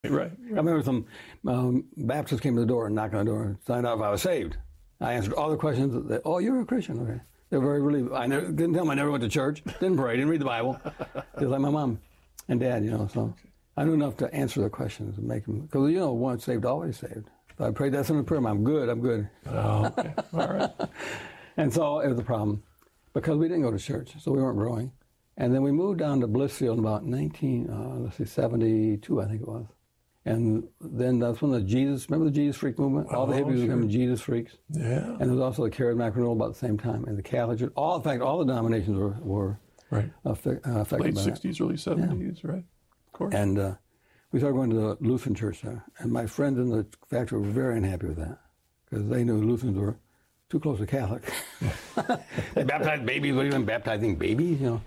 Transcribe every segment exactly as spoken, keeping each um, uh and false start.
right. I remember some um, Baptists came to the door and knocked on the door and signed out if I was saved. I answered all the questions. That, oh, you're a Christian, okay? They were very relieved. I never, didn't tell them I never went to church, didn't pray, didn't read the Bible, just like my mom and dad, you know. So I knew enough to answer their questions and make them, because you know, once saved, always saved. So I prayed that in the prayer. I'm good. I'm good. Oh, okay. All right. And so it was a problem because we didn't go to church, so we weren't growing. And then we moved down to Blissfield in about nineteen, uh, let's see, seventy-two, I think it was. And then that's when the Jesus, remember the Jesus Freak movement? All the Oh, hippies sure. became Jesus Freaks. Yeah. And there was also the Charismatic Renewal about the same time. And the Catholic Church, all, in fact, all the denominations were, were Right. affe- uh, affected Late by sixties, early seventies, right? Of course. that. And uh, we started going to the Lutheran church there. And my friends in the factory were very unhappy with that because they knew Lutherans were too close to Catholic. They baptized babies. What are you even baptizing babies, you know?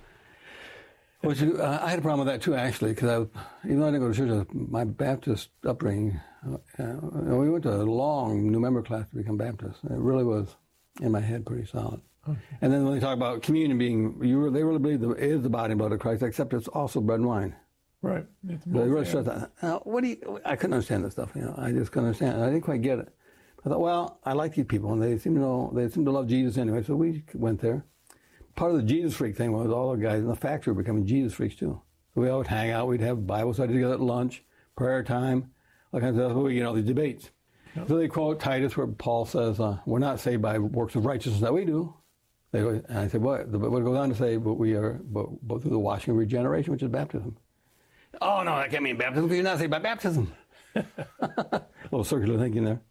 Which, uh, I had a problem with that too, actually, because even though I didn't go to church, uh, my Baptist upbringing, uh, uh, we went to a long new member class to become Baptist. It really was in my head pretty solid. Okay. And then when they talk about communion being, you really, they really believe that it is the body and blood of Christ, except it's also bread and wine. Right. So they really stress that. Now, what do you, I couldn't understand this stuff, you know. I just couldn't understand it. I didn't quite get it. I thought, well, I like these people, and they seem to know, they seem to love Jesus anyway, so we went there. Part of the Jesus Freak thing was all the guys in the factory were becoming Jesus Freaks too. So we all would hang out, we'd have Bible study together at lunch, prayer time, all kinds of stuff, you know, these debates. Yep. So they quote Titus where Paul says, uh, we're not saved by works of righteousness that we do. They, and I said, what? But it goes on to say, but we are, but, but through the washing of regeneration, which is baptism. Oh, no, that can't mean baptism because you're not saved by baptism. A little circular thinking there.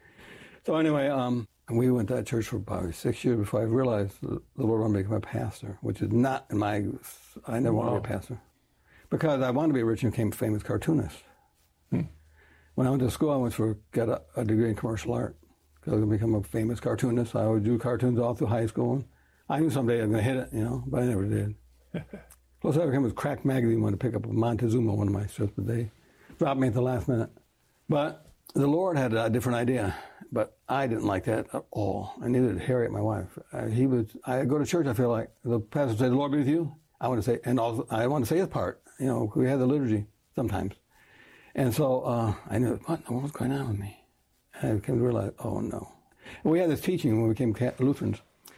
So anyway, um, we went to that church for probably six years before I realized the Lord wanted me to become a pastor, which is not in my, I never Wow. wanted to be a pastor. Because I wanted to be a rich and became a famous cartoonist. Hmm. When I went to school, I went for get a, a degree in commercial art. Because I was going to become a famous cartoonist. I would do cartoons all through high school. And I knew someday I was going to hit it, you know, but I never did. Plus, I became with Crack Magazine, wanted to pick up Montezuma, one of my strips, but they dropped me at the last minute. But the Lord had a different idea, but I didn't like that at all. And neither did Harriet, my wife. Uh, he was. I go to church. I feel like the pastor would say, "The Lord be with you." I want to say, and also I want to say his part. You know, we had the liturgy sometimes, and so uh, I knew what in the world's going on with me. And I came to realize, oh no. And we had this teaching when we became Lutherans.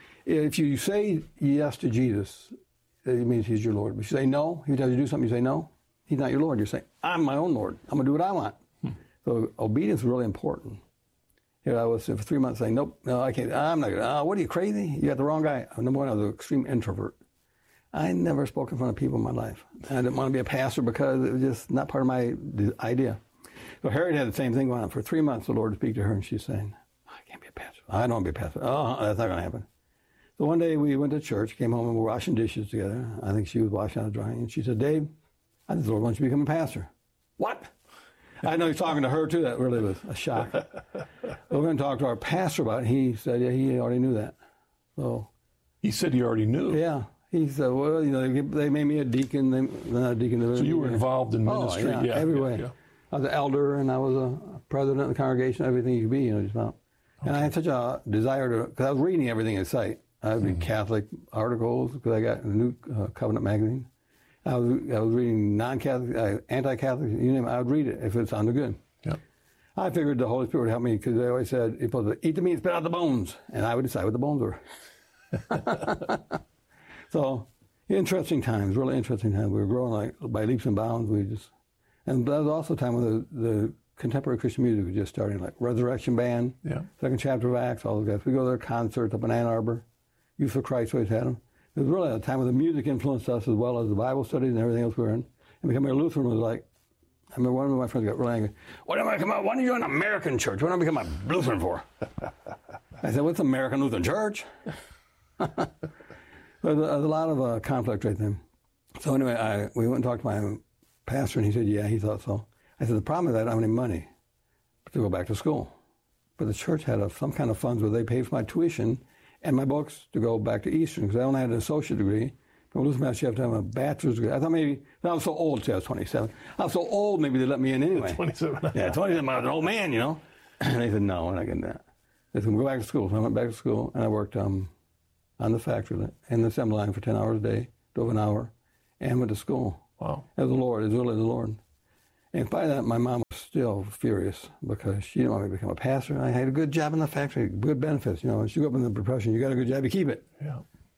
If you say yes to Jesus, it means he's your Lord. But if you say no, he tells you to do something, you say no, he's not your Lord. You're saying, I'm my own Lord. I'm going to do what I want. Hmm. So obedience is really important. Here I was for three months saying, nope, no, I can't. I'm not going to. Uh, what are you, crazy? You got the wrong guy. Number one, I was an extreme introvert. I never spoke in front of people in my life. I didn't want to be a pastor because it was just not part of my idea. So Harriet had the same thing going on. For three months, the Lord would speak to her, and she's saying, I can't be a pastor. I don't want to be a pastor. Oh, that's not going to happen. So one day we went to church, came home, and we were washing dishes together. I think she was washing out the drying. And she said, Dave, I think the Lord wants you to become a pastor. What? I know he's talking to her, too. That really was a shock. So we're going to talk to our pastor about it. He said, yeah, he already knew that. So he said he already knew. Yeah. He said, well, you know, they made me a deacon. They, not a deacon. So you were involved in ministry. Oh, yeah, yeah, every yeah, way. Yeah. I was an elder, and I was a president of the congregation, everything you could be, you know, just about. Okay. And I had such a desire to, because I was reading everything in sight. I would read mm-hmm. Catholic articles, because I got a new uh, Covenant magazine. I was, I was reading non-Catholic, uh, anti-Catholic, you name it, I would read it if it sounded good. Yep. I figured the Holy Spirit would help me, because they always said, you're supposed to eat the meat, spit out the bones. And I would decide what the bones were. So, interesting times, really interesting times. We were growing like by leaps and bounds. We just, and that was also a time when the, the contemporary Christian music was just starting, like Resurrection Band, yeah. Second Chapter of Acts, all those guys. We go to their concerts up in Ann Arbor. Youth for Christ always had them. It was really a time when the music influenced us as well as the Bible studies and everything else we were in. And becoming a Lutheran was like, I remember one of my friends got really angry. Why don't I come out? Why don't you join an American church? What do I become a Lutheran for? I said, what's American Lutheran Church? There's a, there's a lot of uh, conflict right there. So anyway, I, we went and talked to my pastor, and he said, yeah, he thought so. I said, the problem is I don't have any money to go back to school. But the church had a, some kind of funds where they paid for my tuition and my books to go back to Eastern, because I only had an associate degree. From Lutheran Mass, you have to have a bachelor's degree. I thought maybe, I was so old, see, I was twenty-seven. I was so old, maybe they let me in anyway. twenty-seven. Yeah, twenty-seven, I was an old man, you know. And they said, no, we're not getting that. They said, go back to school. So I went back to school, and I worked um, on the factory, in the assembly line for ten hours a day, drove an hour, and went to school. Wow. It was the Lord. It was really the Lord. And by that, my mom still furious because she didn't want me to become a pastor. I had a good job in the factory, good benefits. You know, once you go up in the profession, you got a good job, you keep it. Yeah.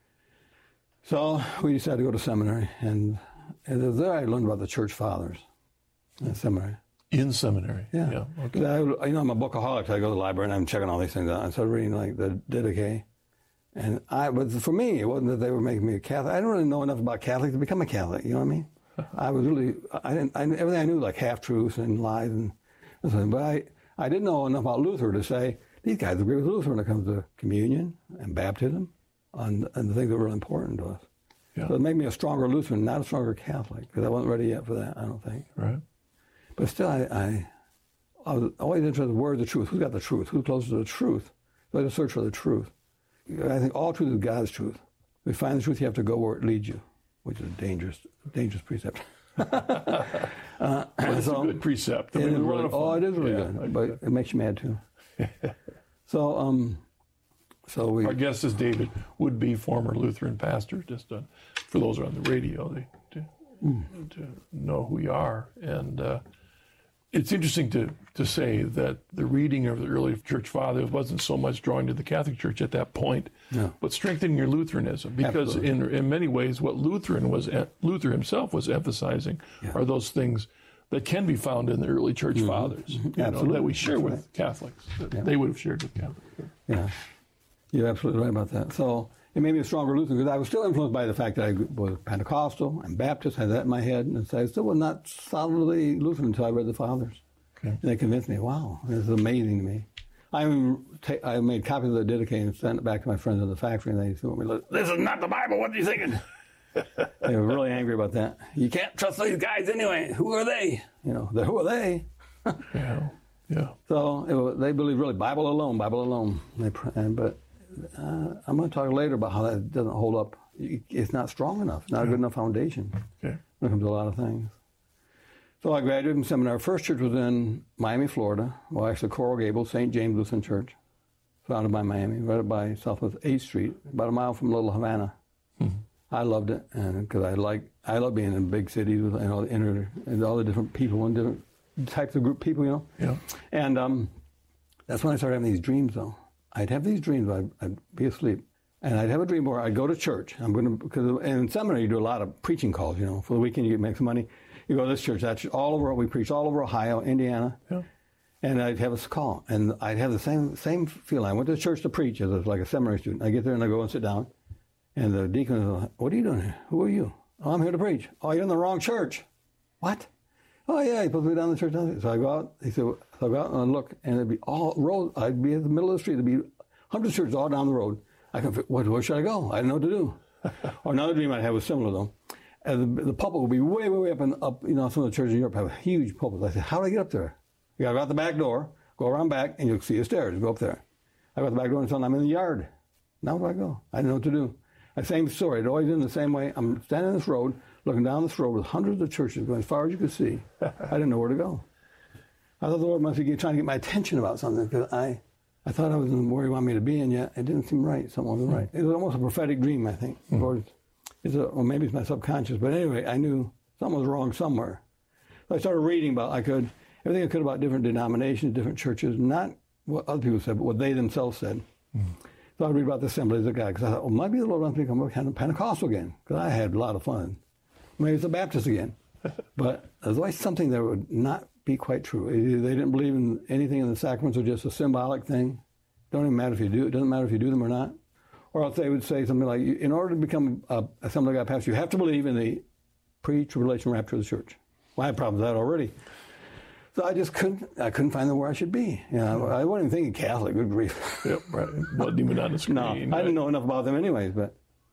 So we decided to go to seminary, and, and there I learned about the church fathers in seminary. In seminary. Yeah. yeah. Okay. I, you know, I'm a bookaholic. So I go to the library and I'm checking all these things out. I started reading like the Didache. And I, but for me, it wasn't that they were making me a Catholic. I didn't really know enough about Catholics to become a Catholic. You know what I mean? I was really, I didn't, I, everything I knew, like half-truths and lies and something. But I, I didn't know enough about Luther to say, these guys agree with Luther when it comes to communion and baptism and, and the things that were really important to us. Yeah. So it made me a stronger Lutheran, not a stronger Catholic, because I wasn't ready yet for that, I don't think. Right. But still, I, I, I was always interested in where's the truth? Who's got the truth? Who's closest to the truth? So I had to search for the truth. I think all truth is God's truth. If you find the truth, you have to go where it leads you, which is a dangerous, dangerous precept. uh, well, it's so, a good precept. I it mean, is a lot really, of fun. oh, it is really Yeah, good, I- but it makes you mad too. so, um, so we. Our guest is David, would be former Lutheran pastor, just uh, for those who are on the radio they, to, Mm. to know who we are. And uh, it's interesting to, to say that the reading of the early church fathers wasn't so much drawing to the Catholic Church at that point, No. but strengthening your Lutheranism. Because in in many ways, what Lutheran was Luther himself was emphasizing Yeah. are those things that can be found in the early church fathers, you know, Absolutely. that we share That's with right. Catholics, that Yeah. they would have shared with Catholics. Yeah, you're absolutely right about that. So it made me a stronger Lutheran because I was still influenced by the fact that I was Pentecostal and Baptist, had that in my head, and so I still was not solidly Lutheran until I read the Fathers. Okay. And they convinced me, wow, this is amazing to me. I even ta- I made copies of the Didache and sent it back to my friends in the factory, and they told me, this is not the Bible, what are you thinking? They were really angry about that. You can't trust these guys anyway. Who are they? You know, they're, who are they? Yeah, yeah. So it was, they believe really Bible alone, Bible alone. They, pr- and, but uh, I'm going to talk later about how that doesn't hold up. It's not strong enough, not a good enough foundation Okay. when it comes to a lot of things. So I graduated from seminary. First church was in Miami, Florida. Well, actually, Coral Gables, Saint James Lutheran Church, founded by Miami, right by Southwest eighth Street, about a mile from Little Havana. Mm-hmm. I loved it, and because I like I love being in big cities with you know the inner and all the different people and different types of group people, you know. Yeah. And um, that's when I started having these dreams, though. I'd have these dreams. I'd, I'd be asleep, and I'd have a dream where I'd go to church. I'm going to because in seminary you do a lot of preaching calls. You know, for the weekend you get make some money. You go to this church. That's all over. We preach all over Ohio, Indiana. Yeah. And I'd have a call, and I'd have the same same feeling. I went to church to preach as a, like a seminary student. I get there and I go and sit down, and the deacon is like, "What are you doing here? Who are you?" "Oh, I'm here to preach." "Oh, you're in the wrong church." "What?" "Oh, yeah, you're supposed to be down the church." So I go out. He said, so I go out and I look, and it'd be all road. I'd be in the middle of the street. There'd be hundreds of churches all down the road. I can, where, where should I go? I didn't know what to do. Or another dream I'd have was similar though. And the, the pulpit would be way, way, way up and up. You know, some of the churches in Europe have huge pulpits. I said, "How do I get up there?" "You got to go out the back door, go around back, and you'll see the stairs. Go up there." I go out the back door and I'm in the yard. Now where do I go? I didn't know what to do. The same story. It always been the same way. I'm standing on this road, looking down this road with hundreds of churches going as far as you could see. I didn't know where to go. I thought the Lord must be trying to get my attention about something because I, I thought I was in where He wanted me to be, and yet it didn't seem right. Something wasn't right. It was almost a prophetic dream, I think. Mm. Lord, it's a, or maybe it's my subconscious, but anyway, I knew something was wrong somewhere. So I started reading about I could everything I could about different denominations, different churches, not what other people said, but what they themselves said. Mm. So I read about the Assemblies of God because I thought, well, maybe the Lord wants me to become kind of Pentecostal again because I had a lot of fun. Maybe it's a Baptist again, but there's always something that would not be quite true. They didn't believe in anything in the sacraments; or just a symbolic thing. Don't even matter if you do. It doesn't matter if you do them or not. Or else they would say something like, in order to become a Assembly of God pastor, you have to believe in the pre-tribulation rapture of the church. Well, I had problems with that already. So I just couldn't, I couldn't find where I should be. You know, I wasn't even thinking Catholic, good grief. Yep, right. Wasn't even on the screen. No, I right? didn't know enough about them anyways, but.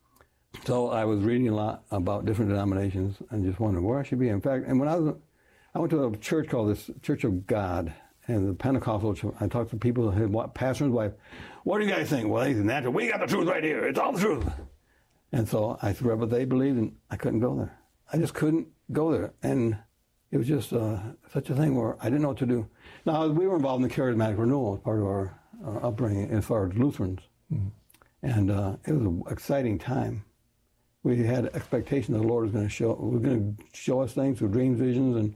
So I was reading a lot about different denominations and just wondering where I should be. In fact, and when I was, I went to a church called this Church of God. And the Pentecostal, I talked to people, his pastor and his wife, "What do you guys think?" "Well, he's natural. We got the truth right here. It's all the truth." And so I said, "But they believed," and I couldn't go there. I just couldn't go there. And it was just uh, such a thing where I didn't know what to do. Now, we were involved in the charismatic renewal as part of our, our upbringing as far as Lutherans. Mm-hmm. And uh, it was an exciting time. We had expectation that the Lord was going to show, was going to show us things through dreams, visions, and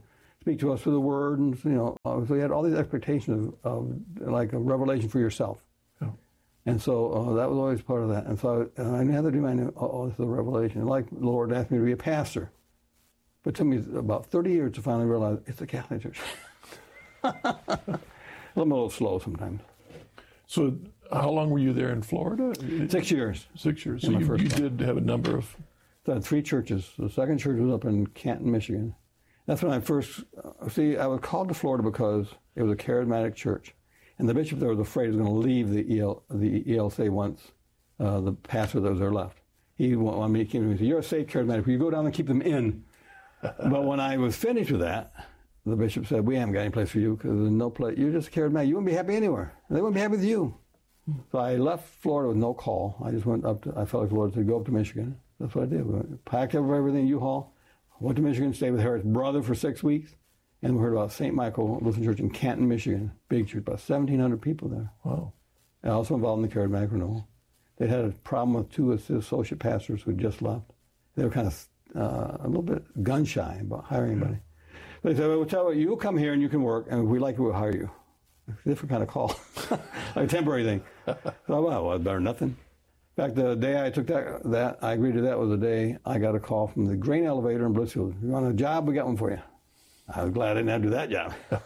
speak to us through the Word, and you know, uh, so you had all these expectations of, of like a revelation for yourself. Yeah. And so uh, that was always part of that. And so uh, I had to do my, oh, this is a revelation. Like the Lord asked me to be a pastor. But it took me about thirty years to finally realize it's a Catholic church. I'm a little slow sometimes. So how long were you there in Florida? Six years. Six years. So In my you, first you one. did have a number of... So I had three churches. The second church was up in Canton, Michigan. That's when I first, uh, see, I was called to Florida because it was a charismatic church. And the bishop there was afraid he was going to leave the E L, the E L C once uh, the pastor that was there left. He wanted me to keep him. He said, you're a safe charismatic. You go down and keep them in. But when I was finished with that, the bishop said, we haven't got any place for you because there's no place. You're just a charismatic. You wouldn't be happy anywhere. They wouldn't be happy with you. So I left Florida with no call. I just went up to, I felt like the Lord said, go up to Michigan. That's what I did. We packed up everything in U-Haul, went to Michigan, stayed with Harriet's brother for six weeks, and we heard about Saint Michael Lutheran Church in Canton, Michigan. Big church, about seventeen hundred people there. Wow. And also involved in the charismatic renewal. They had a problem with two of the associate pastors who had just left. They were kind of uh, a little bit gun-shy about hiring anybody. But they said, well, we'll tell you, you'll come here and you can work, and if we like you, we'll hire you. It's a different kind of call, like a temporary thing. So, well, well, it's better than nothing. In fact, the day I took that, that I agreed to that was the day I got a call from the grain elevator in Blissfield. You want a job? We got one for you. I was glad I didn't have to do that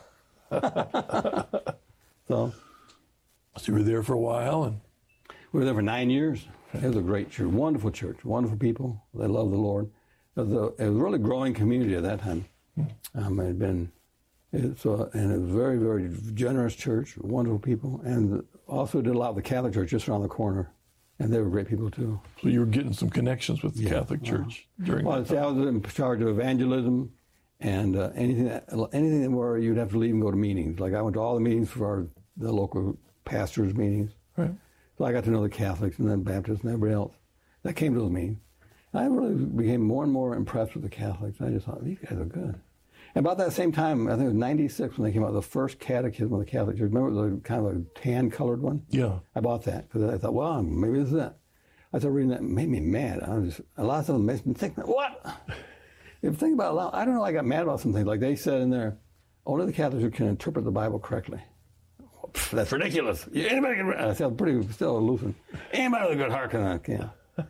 job. so, So you were there for a while, and we were there for nine years. It was a great church, wonderful church, wonderful people. They loved the Lord. It was a, it was a really growing community at that time. Um, it had been, it, so, and it was a very, very generous church, wonderful people, and also did a lot of the Catholic Church just around the corner. And they were great people, too. so you were getting some connections with the Yeah. Catholic Church during Well, that see, I time. was in charge of evangelism and uh, anything that, anything where you'd have to leave and go to meetings. Like I went to all the meetings for our, the local pastors' meetings. Right. So I got to know the Catholics and then Baptists and everybody else that came to those meetings. I really became more and more impressed with the Catholics. I just thought, these guys are good. And about that same time, I think it was ninety-six when they came out with the first catechism of the Catholic Church. Remember it was a kind of a tan-colored one? Yeah. I bought that because I thought, well, maybe this is it. I started reading that, it made me mad. I was just, a lot of stuff makes me think, what? If you think about it, loud, I don't know, I got mad about some things. Like they said in there, only the Catholics who can interpret the Bible correctly. Pff, that's ridiculous. Anybody can, I sound pretty, still a Lutheran. Anybody with a good heart can, can.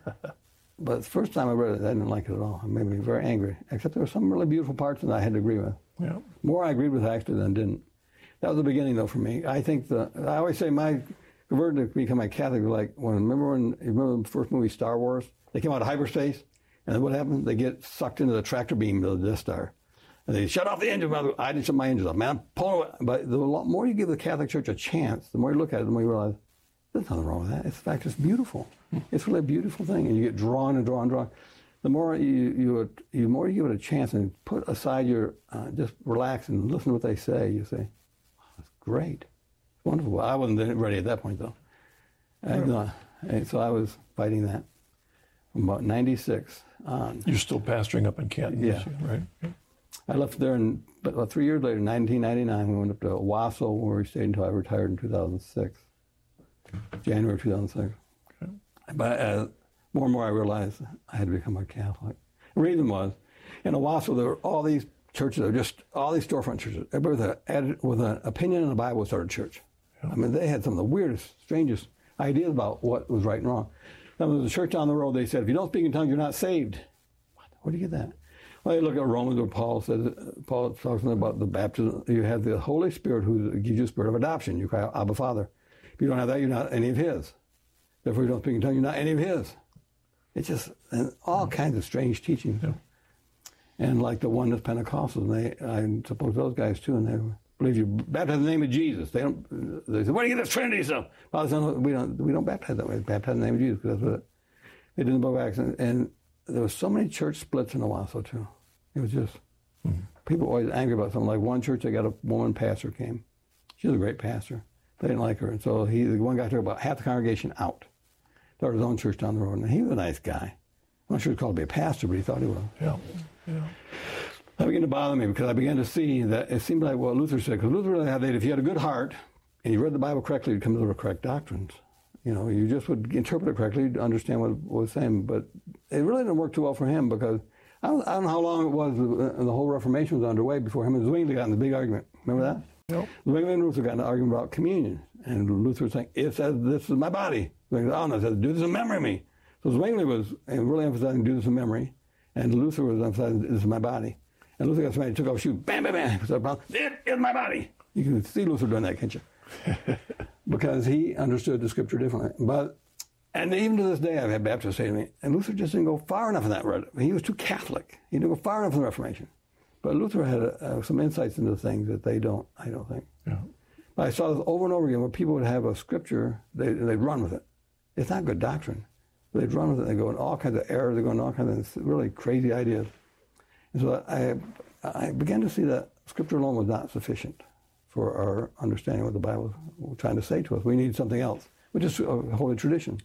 But the first time I read it, I didn't like it at all. It made me very angry. Except there were some really beautiful parts that I had to agree with. Yeah. More I agreed with actually than didn't. That was the beginning, though, for me. I think the, I always say my conversion to become a Catholic was like, when, remember when, you remember the first movie, Star Wars? They came out of hyperspace, and what happened? They get sucked into the tractor beam of the Death Star. And they shut off the engine. I didn't shut my engines off. Man, I'm pulling away. But the more you give the Catholic Church a chance, the more you look at it, the more you realize, there's nothing wrong with that. It's, in fact, it's beautiful. It's really a beautiful thing, and you get drawn and drawn and drawn. The more you, you, you more you give it a chance and put aside your, uh, just relax and listen to what they say, you say, oh, that's great. It's wonderful. I wasn't ready at that point, though. And, uh, and so I was fighting that from about ninety-six on. You're still pastoring up in Canton, Yeah. Michigan, right? Yeah. I left there, and about three years later, nineteen ninety-nine, we went up to Owasso, where we stayed until I retired in two thousand six, January two thousand six. Okay. But uh, more and more I realized I had to become a Catholic. The reason was, in Owasso, there were all these churches, there were just all these storefront churches. Everybody with, a, with an opinion on the Bible started a church. Yeah. I mean, they had some of the weirdest, strangest ideas about what was right and wrong. There was a church down the road, they said, if you don't speak in tongues, you're not saved. What? Where do you get that? Well, you look at Romans where Paul says, Paul talks about the baptism. You have the Holy Spirit who gives you a spirit of adoption. You cry out, Abba, Father. If you don't have that, you're not any of his. Therefore, you don't speak in tongues, you're not any of his. It's just and all kinds of strange teachings. Yeah. And like the Oneness Pentecostals, they, I suppose those guys too, and they believe you baptize in the name of Jesus. They don't. They say, "Where do you get this Trinity stuff?" Father, Son, we don't. We don't baptize that way. We baptize in the name of Jesus because that's what it, they did in the Book of Acts. And, and there were so many church splits in Owasso too. It was just mm-hmm. people were always angry about something. Like one church, they got a woman pastor came. She was a great pastor. They didn't like her, and so he, the one guy took about half the congregation out. Started his own church down the road, and he was a nice guy. I'm not sure he was called to be a pastor, but he thought he was. Yeah, yeah. That began to bother me because I began to see that it seemed like what Luther said. Because Luther really had that if you had a good heart and you read the Bible correctly, you'd come to the correct doctrines. You know, you just would interpret it correctly, you'd understand what it was saying. But it really didn't work too well for him because I don't, I don't know how long it was uh, the whole Reformation was underway before him and Zwingli got in the big argument. Remember that? Yep. Zwingli and Luther got in an argument about communion. And Luther was saying, it says this is my body. Zwingli said, oh no, it says do this in memory of me. So Zwingli was really emphasizing do this in memory. And Luther was emphasizing this is my body. And Luther got somebody, took off his shoe, bam, bam, bam. So, it is my body. You can see Luther doing that, can't you? Because he understood the scripture differently. But And even to this day, I've had Baptists say to me, and Luther just didn't go far enough in that. He was too Catholic. He didn't go far enough in the Reformation. But Luther had uh, some insights into things that they don't, I don't think. Yeah. But I saw this over and over again where people would have a scripture, they, they'd run with it. It's not good doctrine. They'd run with it. They go in all kinds of errors. They go in all kinds of really crazy ideas. And so I, I began to see that scripture alone was not sufficient for our understanding of what the Bible was trying to say to us. We need something else, which is a holy tradition.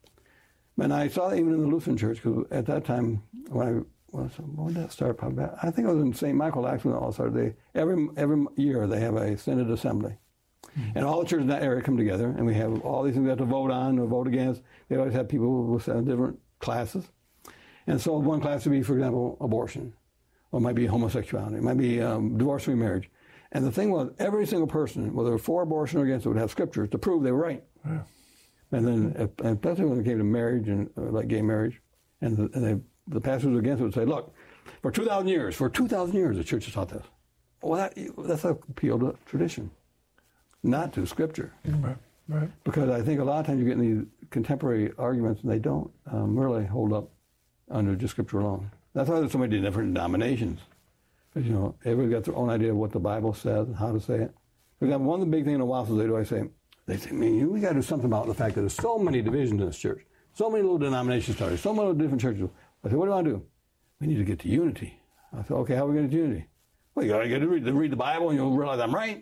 And I saw that even in the Lutheran Church, because at that time, when I was, when did that start? Probably, I think it was in Saint Michael, actually, when it all started. They, every, every year they have a Synod Assembly. Mm-hmm. And all the churches in that area come together, and we have all these things we have to vote on or vote against. They always have people with different classes. And so one class would be, for example, abortion, or it might be homosexuality, it might be um, divorce or remarriage. And the thing was, every single person, whether for abortion or against it, would have scriptures to prove they were right. Yeah. And then, especially when it came to marriage and uh, like gay marriage, and, the, and they, the pastors against it would say, "Look, for two thousand years, for two thousand years, the church has taught this." Well, that, that's an appeal to tradition, not to scripture. Right, right. Because I think a lot of times you get in these contemporary arguments, and they don't um, really hold up under just scripture alone. That's why there's so many different denominations. Because, you know, everybody's got their own idea of what the Bible says and how to say it. For example, one of the big things in the Wassels they do, I say. They say, man, we got to do something about the fact that there's so many divisions in this church, so many little denominations started, so many different churches. I said, what do I do? We need to get to unity. I said, okay, how are we going to get to unity? Well, you got to read, read the Bible and you'll realize I'm right.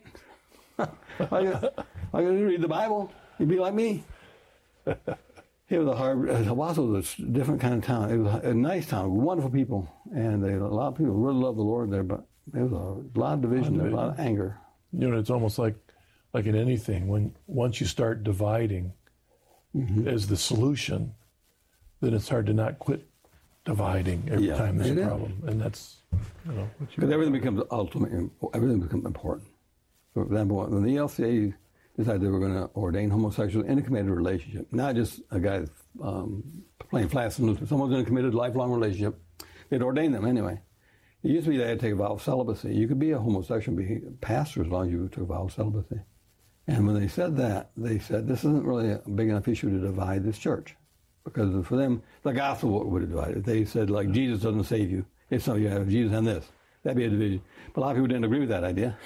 I got to read the Bible. You'd be like me. It was a hard, Owasso was a different kind of town. It was a nice town, wonderful people. And they, a lot of people really loved the Lord there, but there was a lot of division, a lot of anger. You know, it's almost like, Like in anything, when once you start dividing mm-hmm. as the solution, then it's hard to not quit dividing every yeah, time there's a is. problem, and that's you know because everything becomes ultimate, everything becomes important. For example, when the E L C A decided they were going to ordain homosexuals in a committed relationship, not just a guy um, playing fast and loose. Someone's in a committed lifelong relationship. They'd ordain them anyway. It used to be they had to take a vow of celibacy. You could be a homosexual, be a pastor as long as you took a vow of celibacy. And when they said that, they said, this isn't really a big enough issue to divide this church. Because for them, the gospel would have divided. They said, like, Jesus doesn't save you. It's so you have Jesus and this. That'd be a division. But a lot of people didn't agree with that idea.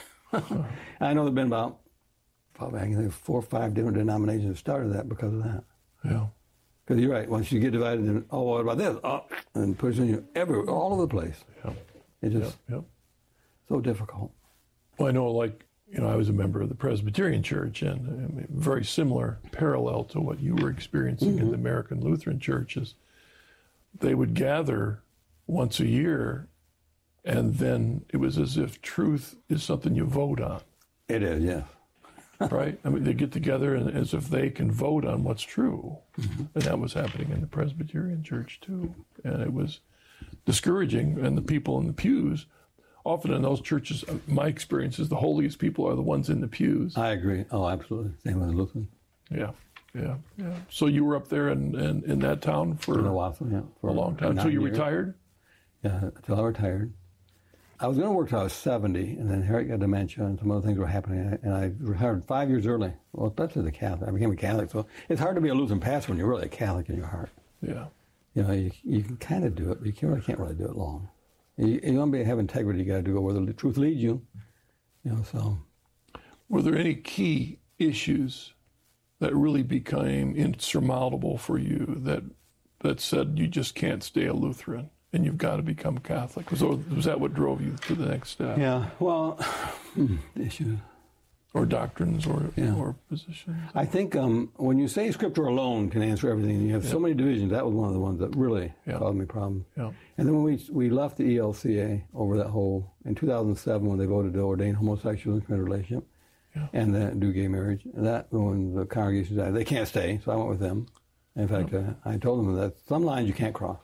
I know there have been about, probably I can think four or five different denominations that started that because of that. Yeah. Because you're right. Once you get divided, then, oh, what about this? Oh, and pushing you everywhere, all over the place. Yeah. It's just yep, yep. so difficult. Well, I know, like, you know, I was a member of the Presbyterian Church, and I mean, very similar, parallel to what you were experiencing mm-hmm. in the American Lutheran churches. They would gather once a year, and then it was as if truth is something you vote on. It is, yeah. Right? I mean, they get together and as if they can vote on what's true. Mm-hmm. And that was happening in the Presbyterian Church, too. And it was discouraging, and the people in the pews, often in those churches, my experience is the holiest people are the ones in the pews. I agree. Oh, absolutely. Same with Lutheran. Yeah, yeah, yeah. So you were up there in, in, in that town for, in Owasso, yeah, for a long time. Until you years. retired? Yeah, until I retired. I was going to work till I was seventy, and then Harriet got dementia, and some other things were happening, and I retired five years early. Well, especially as a Catholic. I became a Catholic, so it's hard to be a Lutheran pastor when you're really a Catholic in your heart. Yeah. You know, you, you can kind of do it, but you can't really, can't really do it long. You, you want to be, have integrity, you got to go where the truth leads you. You know, so. Were there any key issues that really became insurmountable for you that that said you just can't stay a Lutheran and you've got to become Catholic? Was, was that what drove you to the next step? Yeah, well, issues. Or doctrines or, yeah. or positions? I think um, when you say Scripture alone can answer everything, you have yeah. so many divisions, that was one of the ones that really yeah. caused me problems. Yeah. And then when we we left the E L C A over that whole, in two thousand seven when they voted to ordain homosexuals in committed relationship yeah. and then do gay marriage, and that when the congregation said they can't stay, so I went with them. In fact, yeah. uh, I told them that some lines you can't cross.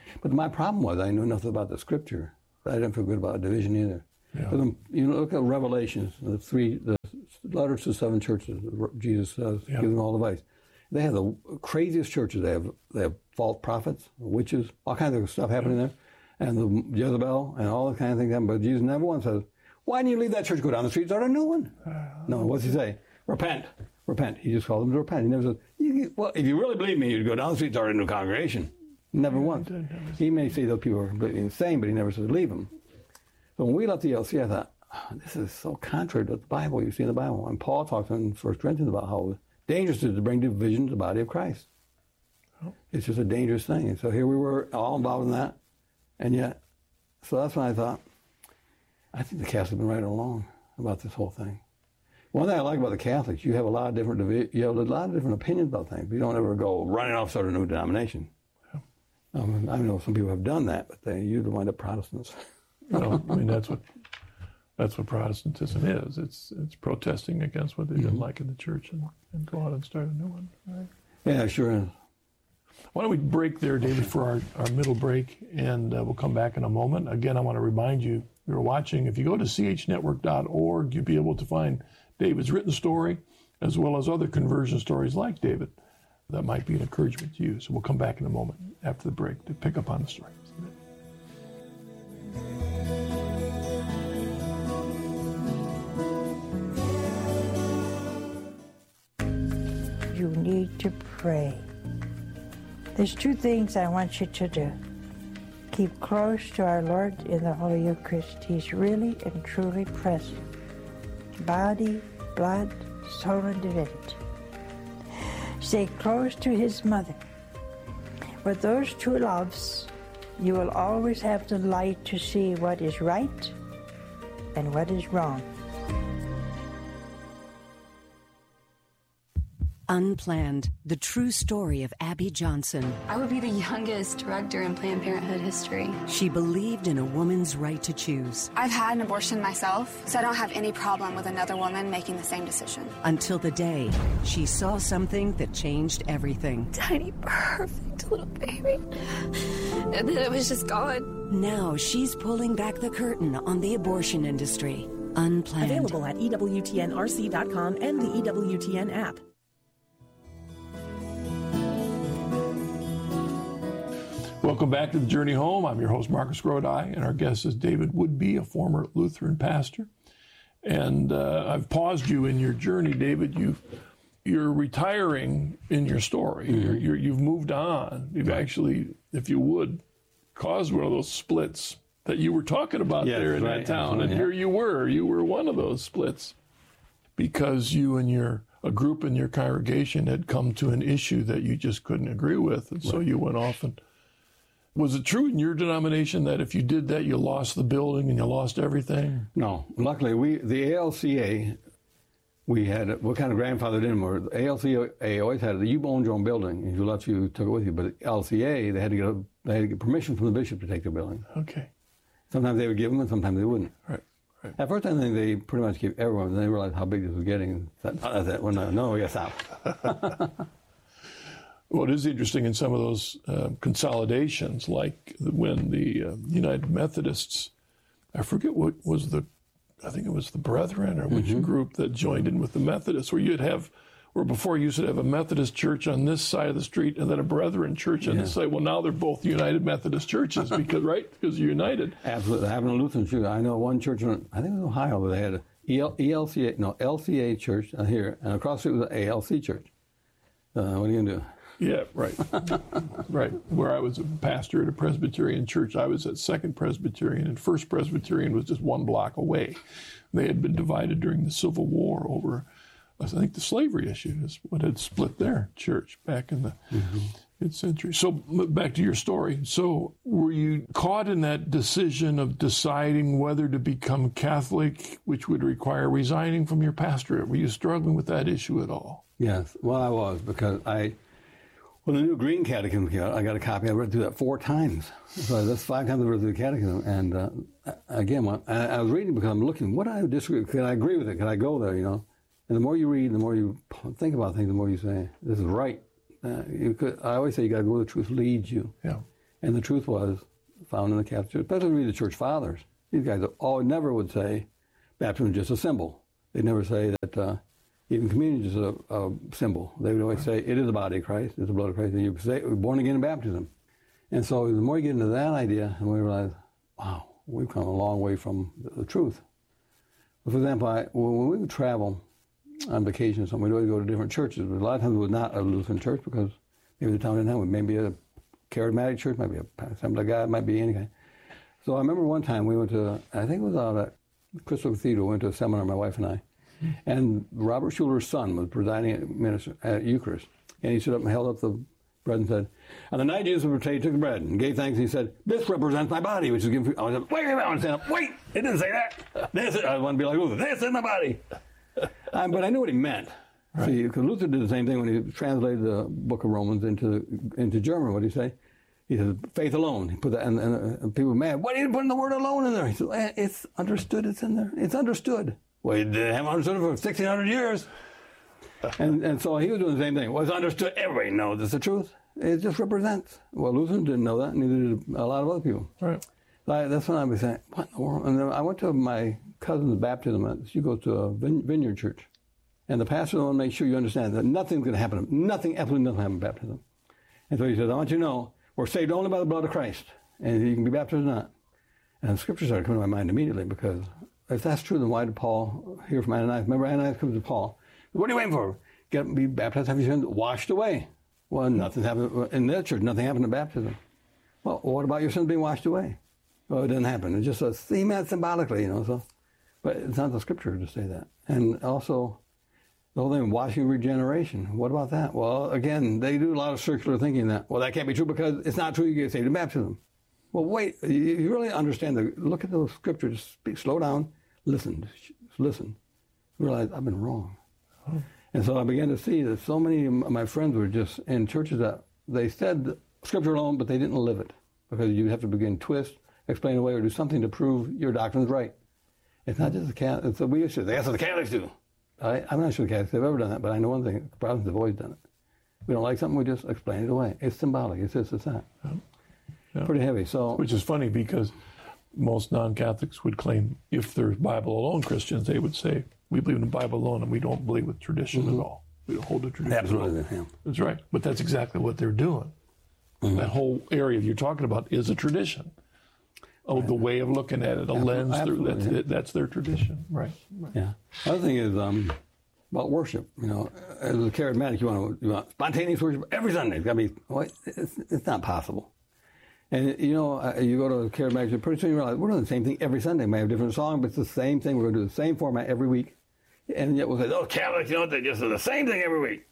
But my problem was I knew nothing about the Scripture. I didn't feel good about division either. Yeah. But then, you look at Revelations, the three, the letters to seven churches. Jesus says, yeah. give them all advice. They have the craziest churches. They have they have false prophets, witches, all kinds of stuff happening yeah. there, and the Jezebel and all the kind of things. But Jesus never once says, "Why didn't you leave that church, go down the street, and start a new one?" Uh, no, what's he say? Repent, repent. He just called them to repent. He never says, you, "Well, if you really believe me, you'd go down the street, and start a new congregation." Never once. He may say those people are completely insane, but he never says leave them. So when we left the E L C, I thought, oh, this is so contrary to the Bible. You see in the Bible, and Paul talks in First Corinthians about how dangerous it is to bring division to the body of Christ. Oh. It's just a dangerous thing. And so here we were, all involved in that, and yet, so that's when I thought, I think the Catholics have been right along about this whole thing. One thing I like about the Catholics, you have a lot of different you have a lot of different opinions about things. You don't ever go running off start a new denomination. Yeah. Um, I know some people have done that, but they usually wind up Protestants. Well, I mean that's what that's what Protestantism is. It's it's protesting against what they didn't mm-hmm. like in the church and, and go out and start a new one. Right? Yeah, sure is. Why don't we break there, David, for our, our middle break, and uh, we'll come back in a moment. Again, I want to remind you, you're watching, if you go to c h network dot org, you'll be able to find David's written story, as well as other conversion stories like David that might be an encouragement to you. So we'll come back in a moment after the break to pick up on the story. You need to pray. There's two things I want you to do. Keep close to our Lord in the Holy Eucharist. He's really and truly present. Body, blood, soul, and divinity. Stay close to His mother. With those two loves, you will always have the light to see what is right and what is wrong. Unplanned, the true story of Abby Johnson. I would be the youngest director in Planned Parenthood history. She believed in a woman's right to choose. I've had an abortion myself, so I don't have any problem with another woman making the same decision. Until the day she saw something that changed everything. Tiny, perfect little baby. And then it was just gone. Now she's pulling back the curtain on the abortion industry. Unplanned. Available at E W T N R C dot com and the E W T N app. Welcome back to The Journey Home. I'm your host, Marcus Grodi, and our guest is David Woodby, a former Lutheran pastor. And uh, I've paused you in your journey, David. You, you're retiring in your story. Mm-hmm. You're, you're, you've moved on. You've actually, if you would, caused one of those splits that you were talking about yes, there in right. that town. And yeah. here you were. You were one of those splits because you and your a group in your congregation had come to an issue that you just couldn't agree with. And so right. you went off and... Was it true in your denomination that if you did that, you lost the building and you lost everything? No. Luckily, we the A L C A, we had, what kind of grandfathered in were, the A L C A always had, you owned your own building. If you left, you took it with you. But L C A, they had to get a, they had to get permission from the bishop to take the building. Okay. Sometimes they would give them and sometimes they wouldn't. Right. Right. At first, I think they pretty much gave everyone, and they realized how big this was getting. And that, that, well, no, no, yes, stop. Well, it is interesting in some of those uh, consolidations, like when the uh, United Methodists, I forget what was the, I think it was the Brethren or which mm-hmm. group that joined in with the Methodists, where you'd have, where before you used to have a Methodist church on this side of the street and then a Brethren church on yeah. this side. Well, now they're both United Methodist churches because, right, because you're united. Absolutely. Having a Lutheran church. I know one church, in, I think it was Ohio, where they had a E L C A, no, L C A church here, and across the street was an A L C church. Uh, what are you going to do? Yeah, right. Right. Where I was a pastor at a Presbyterian church, I was at Second Presbyterian, and First Presbyterian was just one block away. They had been divided during the Civil War over, I think, the slavery issue is what had split their church back in the mm-hmm. mid-century. So back to your story. So were you caught in that decision of deciding whether to become Catholic, which would require resigning from your pastorate? Were you struggling with that issue at all? Yes. Well, I was, because I... When the New Green Catechism came out, I got a copy. I read through that four times. So that's five times I read through the Catechism. And uh, again, when, I, I was reading because I'm looking, what do I disagree with? Can I agree with it? Can I go there, you know? And the more you read, the more you think about things, the more you say, this is right. Uh, you could, I always say you got to go where the truth leads you. Yeah. And the truth was found in the Catholic Church, especially read the Church Fathers. These guys all never would say baptism is just a symbol. They'd never say that uh, even communion is just a, a symbol. They would always say it is the body of Christ, it's the blood of Christ, and you're say, born again in baptism. And so the more you get into that idea, and we realize, wow, we've come a long way from the, the truth. For example, I, when we would travel on vacation or something, we'd always go to different churches. But a lot of times it was not a Lutheran church because maybe the town didn't have it. Maybe a charismatic church, maybe a Assembly of God, might be any kind. So I remember one time we went to, I think it was out at Crystal Cathedral, we went to a seminar, my wife and I, and Robert Schuller's son was presiding at, minister, at Eucharist. And he stood up and held up the bread and said, on the night Jesus was betrayed, he took the bread and gave thanks, and he said, this represents my body, which is given for you. I was like, wait, wait, wait, I want to stand up. Wait, it didn't say that. This is, I want to be like Luther, this is my body. um, but I knew what he meant. Right. See, because Luther did the same thing when he translated the book of Romans into into German. What did he say? He said, faith alone. He put that, and, and, and people were mad. Why are you putting the word alone in there? He said, eh, it's understood, it's in there. It's understood. Well, you haven't understood it for sixteen hundred years. and and so he was doing the same thing. Well, it's understood. Everybody knows it's the truth. It just represents. Well, Lutherans didn't know that, neither did a lot of other people. Right. So I, that's when I was saying, what in the world? And then I went to my cousin's baptism. She goes to a vineyard church. And the pastor will make sure you understand that nothing's going to happen. Nothing, absolutely nothing happens in baptism. And so he says, I want you to know, we're saved only by the blood of Christ. And you can be baptized or not. And the scripture started coming to my mind immediately, because if that's true, then why did Paul hear from Ananias? Remember, Ananias comes to Paul. What are you waiting for? Get be baptized, have your sins washed away. Well, nothing's happened in their church. Nothing happened in baptism. Well, what about your sins being washed away? Well, it didn't happen. It's just a theme symbolically, you know. So, but it's not the scripture to say that. And also, the whole thing of washing regeneration. What about that? Well, again, they do a lot of circular thinking that, well, that can't be true because it's not true you get saved in baptism. Well, wait, you, you really understand the, look at the scriptures, speak, slow down, listen, listen. Realize I've been wrong. Oh. And so I began to see that so many of my friends were just in churches that they said scripture alone, but they didn't live it, because you have to begin twist, explain away, or do something to prove your doctrine's right. It's not just the Catholics. It's the we issue. That's what the Catholics do. I, I'm not sure the Catholics have ever done that, but I know one thing: the Protestants have always done it. We don't like something, we just explain it away. It's symbolic. It's this, it's that. Yeah. Yeah. Pretty heavy. So, which is funny, because most non-Catholics would claim, if there's Bible alone Christians, they would say, we believe in the Bible alone, and we don't believe with tradition mm-hmm. at all. We don't hold the tradition. Absolutely. Yeah. That's right. But that's exactly what they're doing. Mm-hmm. That whole area you're talking about is a tradition. Oh, the way of looking at it, a absolutely, lens. Absolutely, that's, yeah. that's their tradition. Right. right. Yeah. The other thing is um, about worship. You know, as a charismatic, you want, to, you want spontaneous worship every Sunday. It's got to be, well, it's, it's not possible. And, you know, you go to a charismatic, pretty soon you realize we're doing the same thing every Sunday. We may have a different song, but it's the same thing. We're going to do the same format every week. And yet we'll say, oh, Catholics, you know, they just do the same thing every week.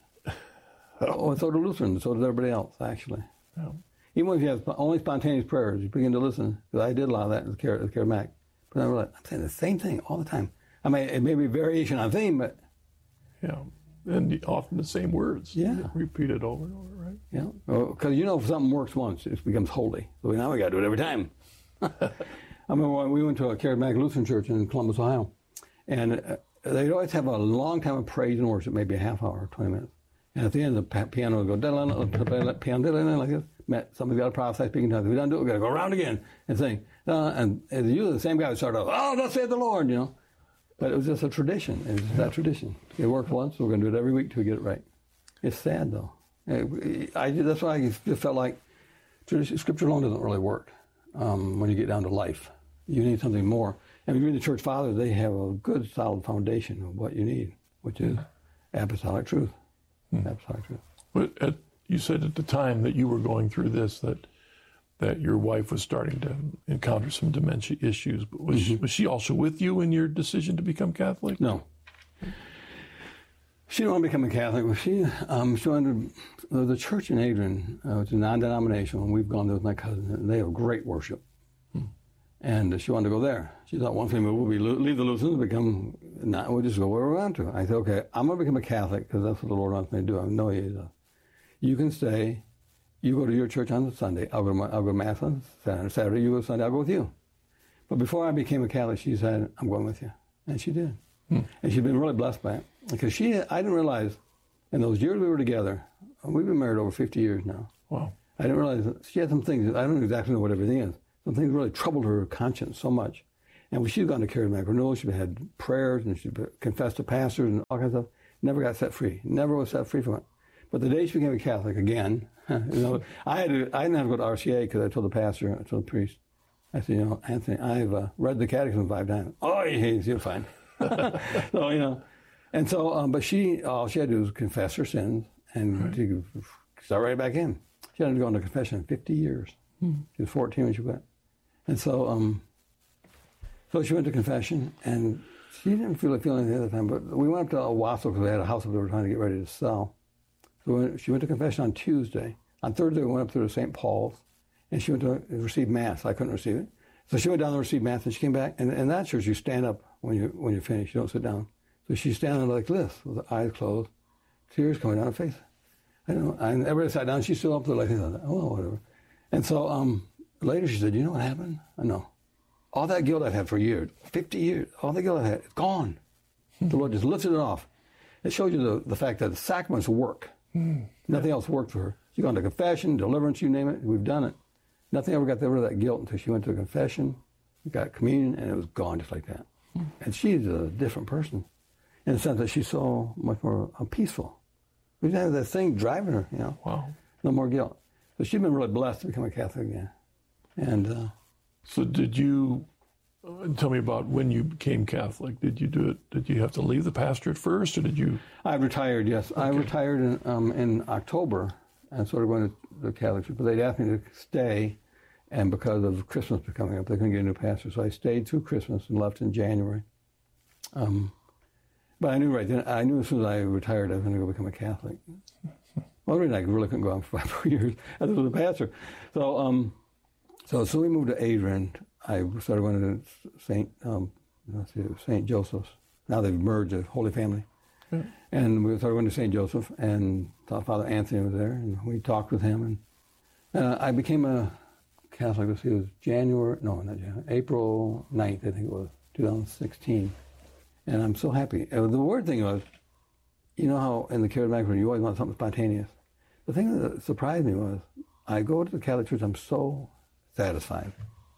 Oh, and so do Lutherans, so does everybody else, actually. Yeah. Even if you have only spontaneous prayers, you begin to listen, because I did a lot of that as a charismatic. But I realized, I'm saying the same thing all the time. I mean, it may be variation on theme, but... Yeah, and often the same words. Yeah. Repeated over and over, right? Yeah, because well, you know, if something works once, it becomes holy. So now we got to do it every time. I remember when we went to a charismatic Lutheran church in Columbus, Ohio, and uh, they'd always have a long time of praise and worship, maybe a half hour, twenty minutes. And at the end, the piano would go, piano like this. Somebody's got to prophesy, speaking tongues. If we don't do it, we've got to go around again and sing. Uh, and it's usually the same guy would start off, oh, thus saith the Lord, you know. But it was just a tradition. It was just that tradition. It worked once, so we're going to do it every week till we get it right. It's sad, though. I, that's why I just felt like tradition, Scripture alone doesn't really work um, when you get down to life. You need something more. And if you read the Church Fathers, they have a good, solid foundation of what you need, which is apostolic truth. Hmm. Apostolic truth. But at, you said at the time that you were going through this that that your wife was starting to encounter some dementia issues. But was, mm-hmm. she, was she also with you in your decision to become Catholic? No. She didn't want to become a Catholic. She, um, she wanted to, the church in Adrian, uh, which is non-denominational, and we've gone there with my cousin, and they have great worship. Hmm. And she wanted to go there. She thought, one thing, we'll be, leave the Lutherans, become, not, we'll just go where we want to. I said, okay, I'm going to become a Catholic, because that's what the Lord wants me to do. I know He is. You can stay. You go to your church on Sunday. I'll go to, my, I'll go to Mass on Saturday. Saturday. You go to Sunday. I'll go with you. But before I became a Catholic, she said, I'm going with you. And she did. Hmm. And she's been really blessed by it. Because she, I didn't realize, in those years we were together, we've been married over fifty years now. Wow. I didn't realize that she had some things, I don't exactly know what everything is. Some things really troubled her conscience so much. And when she'd gone to charismatic renewal, she had prayers and she confessed to pastors and all kinds of stuff. Never got set free. Never was set free from it. But the day she became a Catholic again, you know, I had to, I didn't have to go to R C A because I told the pastor, I told the priest, I said, you know, Anthony, I've uh, read the Catechism five times. Oh, he's you're fine. So, you know, and so, um, but she, all she had to do was confess her sins and right. she could start right back in. She hadn't gone to confession in fifty years. Hmm. She was fourteen when she went. And so, um, so she went to confession, and she didn't feel like feeling the other time, but we went up to Owasso because they had a house that they were trying to get ready to sell. So when she went to confession on Tuesday. On Thursday, we went up to Saint Paul's, and she went to receive Mass. I couldn't receive it. So she went down to receive Mass, and she came back. And in that church, you stand up when you when you finish. You don't sit down. So she's standing like this, with her eyes closed, tears coming down her face. I don't know. And everybody sat down. She's still up there like this. Oh, whatever. And so um, later she said, you know what happened? I know. All that guilt I've had for years, fifty years, all that guilt I've had, it's gone. The Lord just lifted it off. It shows you the, the fact that the sacraments work. Mm. Nothing else worked for her. She's gone to confession, deliverance, you name it. We've done it. Nothing ever got rid of that guilt until she went to confession, got communion, and it was gone just like that. Mm. And she's a different person in the sense that she's so much more uh, peaceful. We didn't have that thing driving her, you know. Wow. No more guilt. So she's been really blessed to become a Catholic again. And uh, so did you, uh, tell me about when you became Catholic. Did you do it, did you have to leave the pastorate first, or did you? I retired, yes. Okay. I retired in, um, in October and started going to the Catholic church, but they'd asked me to stay, and because of Christmas coming up, they couldn't get a new pastor. So I stayed through Christmas and left in January. Um, but I knew right then, I knew as soon as I retired, I was going to go become a Catholic. Well, I really couldn't go on for five years as a pastor. So, um, so, so we moved to Adrian. I started going to Saint um, let's see, Saint Joseph's. Now they've merged the Holy Family, yeah. And we started going to Saint Joseph, and Father Anthony was there, and we talked with him, and uh, I became a Catholic. Let's see, it was January, no, not January, April ninth, I think it was, two thousand sixteen, and I'm so happy. Uh, the weird thing was, you know how in the charismatic you always want something spontaneous. The thing that surprised me was, I go to the Catholic Church, I'm so satisfied.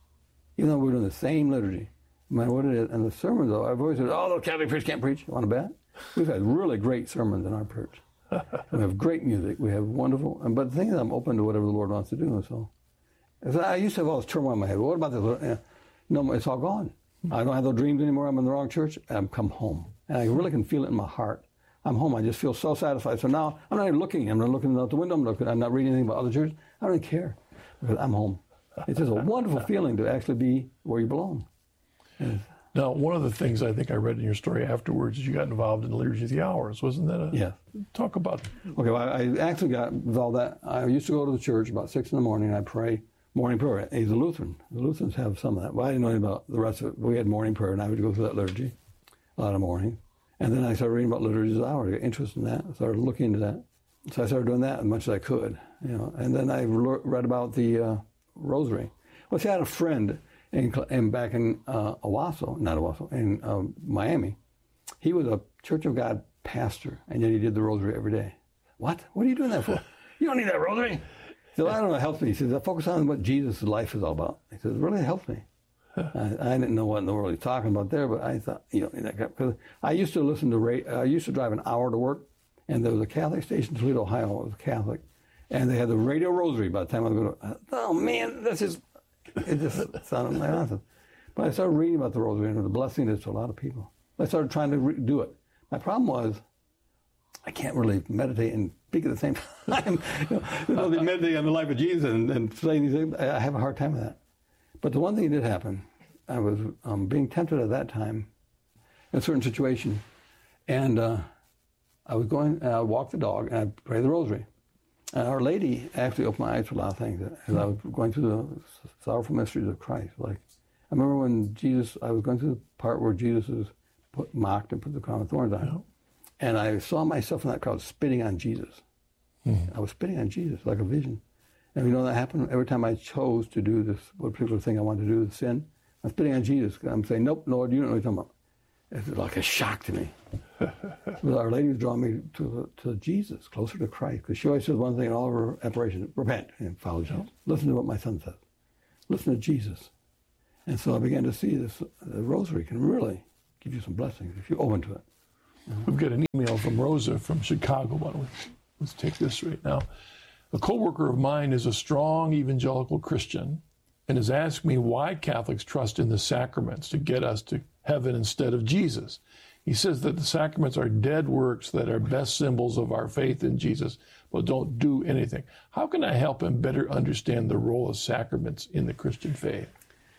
Even though we're doing the same liturgy, no matter what it is. And the sermons, though, I've always said, oh, the Catholic priests can't preach. You want to bet? We've had really great sermons in our church. We have great music. We have wonderful. And, but the thing is, I'm open to whatever the Lord wants to do. So, so I used to have all this turmoil in my head. Well, what about this? No, it's all gone. I don't have those dreams anymore. I'm in the wrong church. I've come home. And I really can feel it in my heart. I'm home. I just feel so satisfied. So now I'm not even looking. I'm not looking out the window. I'm, looking, I'm not reading anything about other churches. I don't even care because I'm home. It's just a wonderful feeling to actually be where you belong. Yes. Now, one of the things I think I read in your story afterwards is you got involved in the Liturgy of the Hours. Wasn't that a... Yeah. Talk about... Okay, well, I actually got involved that. I used to go to the church about six in the morning, and I'd pray morning prayer. He's a Lutheran. The Lutherans have some of that. Well, I didn't know anything about the rest of it. We had morning prayer, and I would go through that liturgy a lot of mornings. And then I started reading about Liturgy of the Hours. I got interested in that. I started looking into that. So I started doing that as much as I could, you know. And then I read about the uh, Rosary. Well, see, I had a friend in, in back in uh, Owasso, not Owasso, in um, Miami. He was a Church of God pastor, and yet he did the Rosary every day. What? What are you doing that for? You don't need that Rosary. So I don't know, it helps me. He says, I focus on what Jesus' life is all about. He says, it really helps me. I, I didn't know what in the world he's talking about there, but I thought, you know, because I used to listen to, I used to drive an hour to work, and there was a Catholic station in Toledo, Ohio. It was Catholic, and they had the Radio Rosary by the time I was going to, oh man, this is, it just sounded like nonsense. But I started reading about the Rosary and the blessing it is to a lot of people. I started trying to re- do it. My problem was, I can't really meditate and speak at the same time. you know, meditating on the life of Jesus and, and saying these things, I have a hard time with that. But the one thing that did happen, I was um, being tempted at that time in a certain situation, and uh, I was going, and I would walk the dog, and I'd pray the Rosary. And Our Lady actually opened my eyes to a lot of things as I was going through the sorrowful mysteries of Christ. Like, I remember when Jesus, I was going through the part where Jesus is put, mocked and put the crown of thorns on him, and I saw myself in that crowd spitting on Jesus. Mm-hmm. I was spitting on Jesus like a vision. And you know that happened? Every time I chose to do this particular thing I wanted to do, the sin, I'm spitting on Jesus. I'm saying, nope, Lord, you don't know what you're talking about. It's like a shock to me. But Our Lady was drawing me to to Jesus, closer to Christ, because she always says one thing in all of her apparitions: repent and follow Jesus. Yeah. Listen to what my son says. Listen to Jesus. And so I began to see this. The rosary can really give you some blessings if you're open to it. Uh-huh. We've got an email from Rosa from Chicago. Why don't we, let's take this right now. A coworker of mine is a strong evangelical Christian and has asked me why Catholics trust in the sacraments to get us to heaven instead of Jesus. He says that the sacraments are dead works that are best symbols of our faith in Jesus, but don't do anything. How can I help him better understand the role of sacraments in the Christian faith?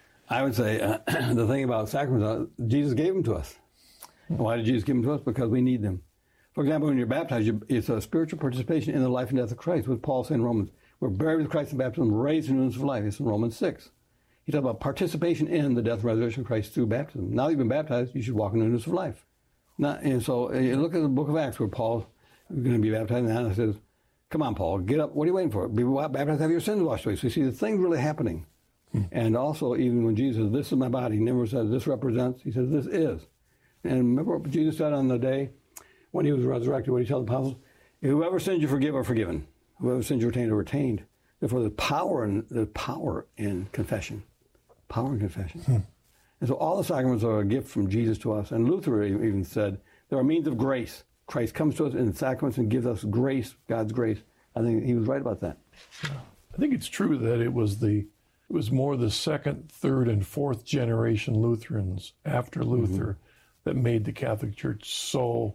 I would say uh, the thing about sacraments, uh, Jesus gave them to us. And why did Jesus give them to us? Because we need them. For example, when you're baptized, you, it's a spiritual participation in the life and death of Christ, what Paul said in Romans. We're buried with Christ in baptism, raised in newness of life. It's in Romans six. He talks about participation in the death and resurrection of Christ through baptism. Now that you've been baptized, you should walk in newness of life. Not, and so you look at the book of Acts where Paul is going to be baptized, and Anna says, come on, Paul, get up. What are you waiting for? Be baptized, have your sins washed away. So you see the thing's really happening. Hmm. And also, even when Jesus says, this is my body, he never says, this represents. He says, this is. And remember what Jesus said on the day when he was resurrected, what he told the apostles? Whoever sins you forgive are forgiven. Whoever sins you retain are retained. Therefore, there's power in, there's power in confession. Power in confession. Hmm. And so all the sacraments are a gift from Jesus to us. And Luther even said, there are means of grace. Christ comes to us in sacraments and gives us grace, God's grace. I think he was right about that. Yeah. I think it's true that it was the it was more the second, third, and fourth generation Lutherans after Luther mm-hmm. that made the Catholic Church so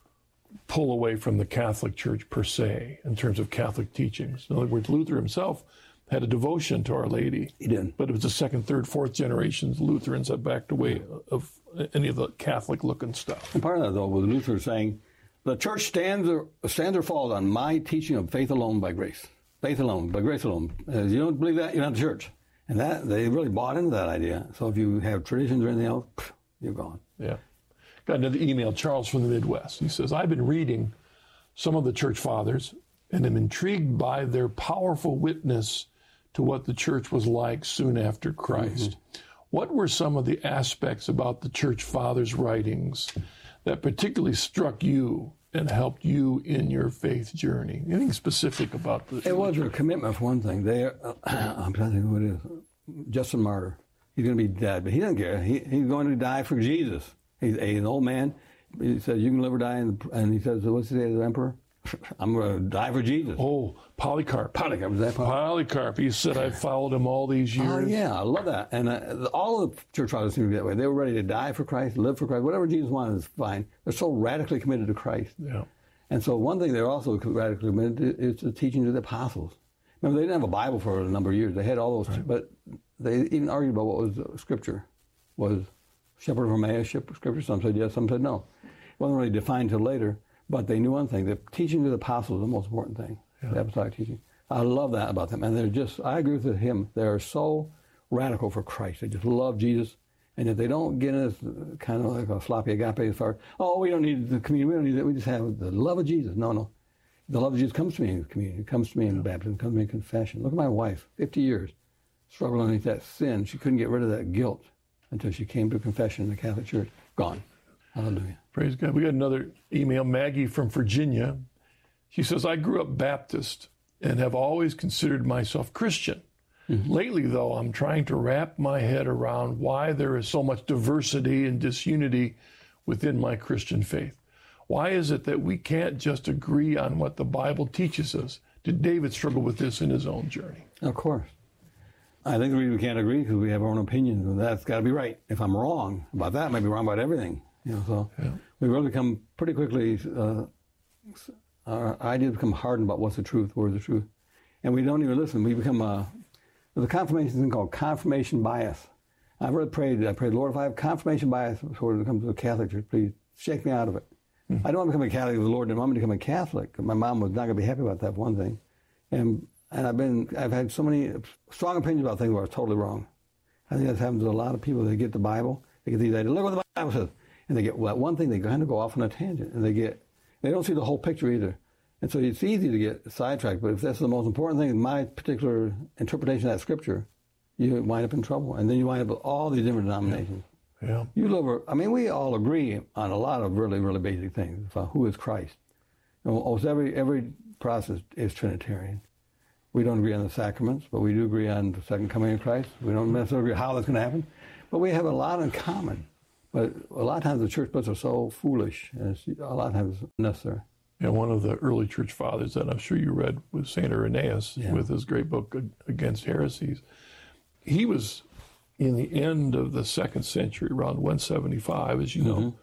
pull away from the Catholic Church per se in terms of Catholic teachings. In other words, Luther himself had a devotion to Our Lady. He did. But it was the second, third, fourth generations Lutherans that backed away of any of the Catholic-looking stuff. And part of that, though, was Luther saying, the church stands or, stands or falls on my teaching of faith alone by grace. Faith alone, by grace alone. As you don't believe that, you're not the church. And that they really bought into that idea. So if you have traditions or anything else, you're gone. Yeah. Got another email, Charles from the Midwest. He says, I've been reading some of the church fathers and am intrigued by their powerful witness to what the church was like soon after Christ. Mm-hmm. What were some of the aspects about the church fathers' writings that particularly struck you and helped you in your faith journey? Anything specific about the It was their commitment, for one thing. They, uh, I'm trying to think who it is. Justin Martyr. He's going to be dead, but he doesn't care. He, he's going to die for Jesus. He's, he's an old man. He says, you can live or die. And, and he says, what's he say to the emperor? I'm going to die for Jesus. Oh, Polycarp. Polycarp, was that Polycarp? Polycarp. He said, I followed him all these years. Oh, yeah, I love that. And uh, all of the church fathers seem to be that way. They were ready to die for Christ, live for Christ. Whatever Jesus wanted is fine. They're so radically committed to Christ. Yeah. And so one thing they're also radically committed to is the teaching of the apostles. Remember, they didn't have a Bible for a number of years. They had all those, right. But they even argued about what was uh, Scripture. Was Shepherd of Emmaus Scripture? Some said yes, some said no. It wasn't really defined until later. But they knew one thing, the teaching of the apostles is the most important thing, yeah. The apostolic teaching. I love that about them. And they're just, I agree with him, they're so radical for Christ. They just love Jesus. And if they don't get us kind of like a sloppy agape as far as, oh, we don't need the communion, we don't need that, we just have the love of Jesus. No, no. The love of Jesus comes to me in communion, it comes to me in yeah. baptism, it comes to me in confession. Look at my wife, fifty years, struggling underneath that sin. She couldn't get rid of that guilt until she came to confession in the Catholic Church. Gone. Hallelujah. Praise God. We got another email, Maggie from Virginia. She says, I grew up Baptist and have always considered myself Christian. Mm-hmm. Lately, though, I'm trying to wrap my head around why there is so much diversity and disunity within my Christian faith. Why is it that we can't just agree on what the Bible teaches us? Did David struggle with this in his own journey? Of course. I think the reason we can't agree because we have our own opinions, and that's got to be right. If I'm wrong about that, I might be wrong about everything. You know, so yeah. we really become pretty quickly, uh, our ideas become hardened about what's the truth, where's the truth. And we don't even listen. We become, uh, there's a confirmation thing called confirmation bias. I've really prayed, I prayed, Lord, if I have confirmation bias when it comes to the Catholic Church, please shake me out of it. Mm-hmm. I don't want to become a Catholic if the Lord didn't want me to become a Catholic. My mom was not going to be happy about that, for one thing. And and I've been, I've had so many strong opinions about things where I was totally wrong. I think that's happened to a lot of people. They get the Bible, they get these ideas, look what the Bible says. And they get well, one thing, they kind of go off on a tangent, and they get, they don't see the whole picture either. And so it's easy to get sidetracked, but if that's the most important thing, my particular interpretation of that scripture, you wind up in trouble. And then you wind up with all these different denominations. Yeah. You live, I mean, we all agree on a lot of really, really basic things about who is Christ. And almost every every process is Trinitarian. We don't agree on the sacraments, but we do agree on the second coming of Christ. We don't necessarily agree how that's going to happen, but we have a lot in common. But a lot of times the church splits are so foolish, and it's a lot of times unnecessary. Yeah, one of the early church fathers that I'm sure you read was Saint Irenaeus yeah. with his great book Against Heresies. He was in the end of the second century, around one seventy-five, as you know, mm-hmm.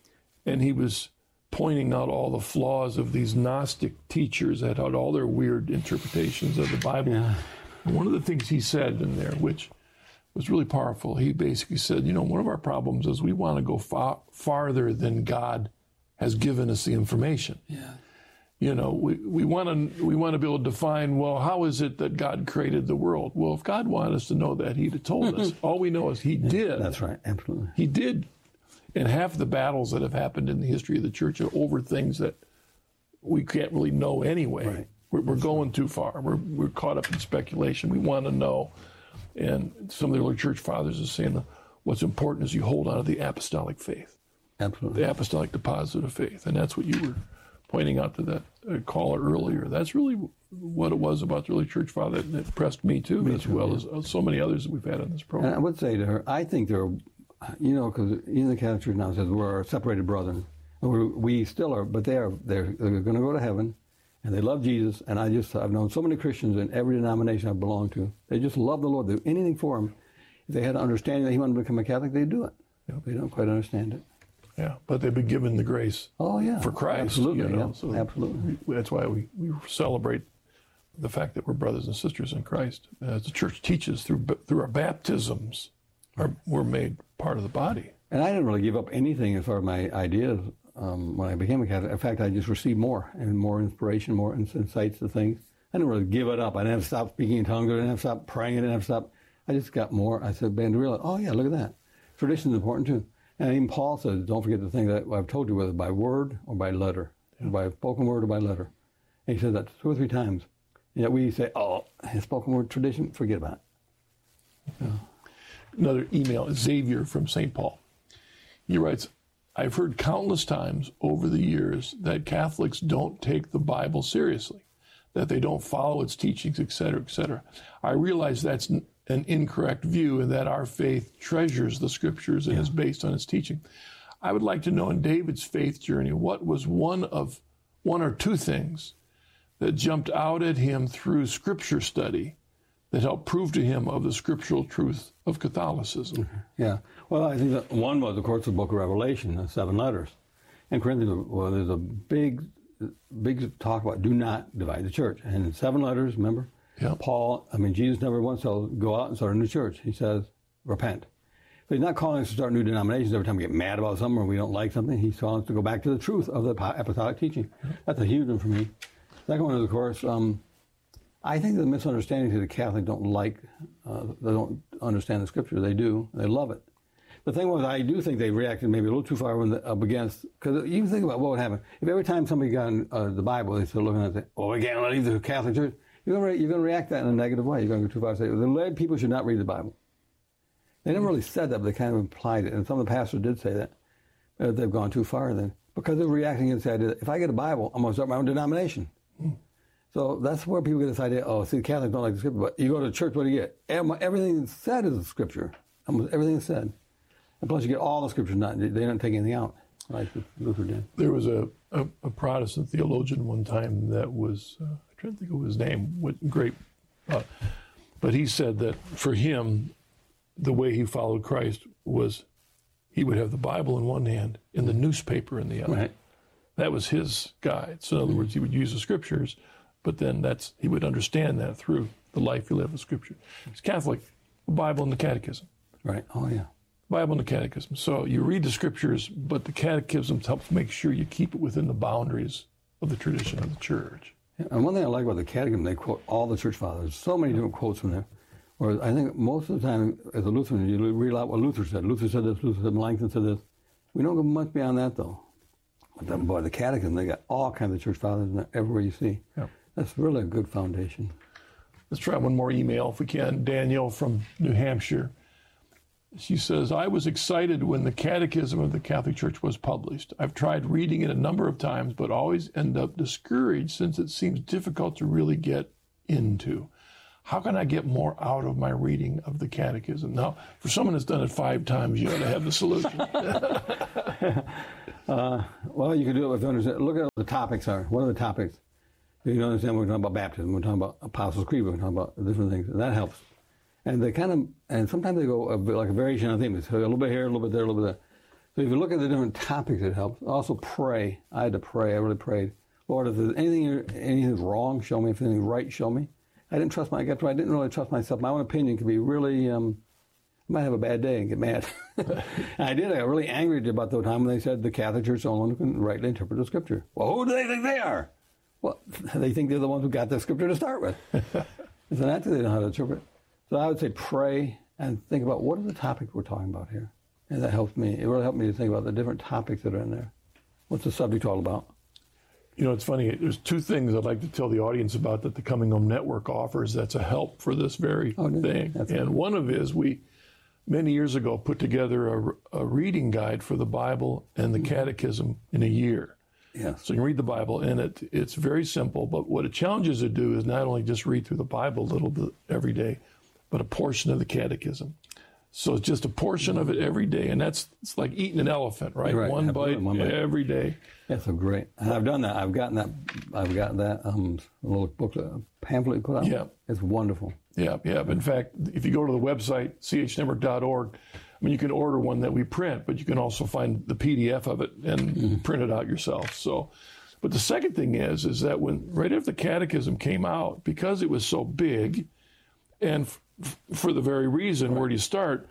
and he was pointing out all the flaws of these Gnostic teachers that had all their weird interpretations of the Bible. Yeah. And one of the things he said in there, which was really powerful, he basically said, you know, one of our problems is we want to go far, farther than God has given us the information. Yeah. You know, we, we want to we want to be able to define, well, how is it that God created the world? Well, if God wanted us to know that, he'd have told us. All we know is he yeah, did. That's right, absolutely. He did. And half the battles that have happened in the history of the church are over things that we can't really know anyway. Right. We're, we're going too far. We're we're caught up in speculation. We want to know. And some of the early church fathers are saying what's important is you hold on to the apostolic faith. Absolutely. The apostolic deposit of faith. And that's what you were pointing out to that uh, caller earlier. That's really what it was about the early church father that impressed me too, me as too, well yeah. as uh, so many others that we've had on this program. And I would say to her, I think there are, you know, because even the Catholic Church now says we're separated brethren. We're, we still are, but they are, they're, they're going to go to heaven, and they love Jesus. And I just, I've known so many Christians in every denomination I've belonged to. They just love the Lord. They do anything for him. If they had an understanding that he wanted to become a Catholic, they'd do it. Yep. They don't quite understand it. Yeah, but they've been given the grace oh, yeah. for Christ. Absolutely, you know? yeah. So absolutely. We, that's why we, we celebrate the fact that we're brothers and sisters in Christ. As the church teaches, through through our baptisms, our, we're made part of the body. And I didn't really give up anything as far as my ideas um, when I became a Catholic. In fact, I just received more and more inspiration, more insights to things. I didn't really give it up. I didn't have to stop speaking in tongues. I didn't have to stop praying. I didn't have to stop. I just got more. I said, man, to realize, oh, yeah, look at that. Tradition is important, too. And even Paul says, don't forget the thing that I've told you, whether by word or by letter, yeah. or by spoken word or by letter. And he said that two or three times. And yet we say, oh, spoken word tradition, forget about it. Yeah. Another email, Xavier from Saint Paul. He writes, I've heard countless times over the years that Catholics don't take the Bible seriously, that they don't follow its teachings, et cetera, et cetera. I realize that's an incorrect view and that our faith treasures the Scriptures and yeah. is based on its teaching. I would like to know in David's faith journey, what was one of one or two things that jumped out at him through Scripture study that helped prove to him of the scriptural truth of Catholicism? Yeah. Well, I think that one was, of course, the book of Revelation, the seven letters. In Corinthians, well, there's a big, big talk about do not divide the church. And in seven letters, remember? Yeah. Paul, I mean, Jesus never once said, go out and start a new church. He says, repent. So he's not calling us to start new denominations every time we get mad about something or we don't like something. He's calling us to go back to the truth of the apostolic teaching. That's a huge one for me. Second one is, of course, um, I think the misunderstanding is the Catholics don't like, uh, they don't understand the Scripture. They do. They love it. The thing was, I do think they reacted maybe a little too far when the, up against, because you think about what would happen. If every time somebody got in uh, the Bible, they started looking at it, oh, we can't leave the Catholic Church, you're going to you're going to react that in a negative way. You're going to go too far and say, the lay people should not read the Bible. They never really said that, but they kind of implied it. And some of the pastors did say that. Uh, they've gone too far then. Because they're reacting against the idea that if I get a Bible, I'm going to start my own denomination. Hmm. So that's where people get this idea, oh, see, the Catholics don't like the Scripture, but you go to church, what do you get? Everything that's said is the Scripture. Almost everything is said. And plus you get all the Scriptures, not, they don't take anything out, like Luther did. There was a, a, a Protestant theologian one time that was, uh, I'm trying to think of his name, what great, uh, but he said that for him, the way he followed Christ was he would have the Bible in one hand and the newspaper in the other. Right. That was his guide. So in other words, he would use the Scriptures, but then that's he would understand that through the life he lived with Scripture. He's Catholic, the Bible and the Catechism. Right. Oh, yeah. Bible and the Catechism. So you read the Scriptures, but the Catechism helps make sure you keep it within the boundaries of the tradition of the Church. Yeah, and one thing I like about the Catechism, they quote all the Church Fathers. So many different quotes from there. Whereas I think most of the time, as a Lutheran, you read out what Luther said. Luther said this, Luther said, Melanchthon said this. We don't go much beyond that, though. But then, boy, the Catechism, they got all kinds of Church Fathers in there, everywhere you see. Yeah. That's really a good foundation. Let's try one more email if we can. Daniel from New Hampshire. She says, I was excited when the Catechism of the Catholic Church was published. I've tried reading it a number of times, but always end up discouraged since it seems difficult to really get into. How can I get more out of my reading of the Catechism? Now, for someone that's done it five times, you ought to have the solution. uh, well, you can do it with understand. Look at what the topics are. What are the topics? You don't understand, we're talking about baptism, we're talking about Apostles' Creed, we're talking about different things, and that helps. And they kind of, and sometimes they go a bit like a variation of things. So a little bit here, a little bit there, a little bit there. So if you look at the different topics, it helps. Also pray. I had to pray. I really prayed. Lord, if there's anything, anything's wrong, show me. If anything's right, show me. I didn't trust my, I got to, I didn't really trust myself. My own opinion could be really, um, I might have a bad day and get mad. I did. I got really angry about the time when they said the Catholic Church is the only one who can rightly interpret the Scripture. Well, who do they think they are? Well, they think they're the ones who got the Scripture to start with. So naturally they know how to interpret. So I would say pray and think about what are the topics we're talking about here. And that helped me. It really helped me to think about the different topics that are in there. What's the subject all about? You know, it's funny. There's two things I'd like to tell the audience about that the Coming Home Network offers that's a help for this very oh, thing. And right. One of is we, many years ago, put together a, a reading guide for the Bible and the mm-hmm. Catechism in a year. Yes. So you can read the Bible, and it it's very simple. But what it challenges you to do is not only just read through the Bible a little bit every day, but a portion of the Catechism. So it's just a portion of it every day, and that's it's like eating an elephant, right? right. One, bite one bite every day. That's so great. And I've done that. I've gotten that. I've got that um, little booklet, pamphlet you put out. Yeah, it's wonderful. Yeah, yeah. In fact, if you go to the website c h network dot org, I mean, you can order one that we print, but you can also find the P D F of it and mm-hmm. print it out yourself. So, but the second thing is, is that when right after the Catechism came out, because it was so big, and f- for the very reason, right. where do you start?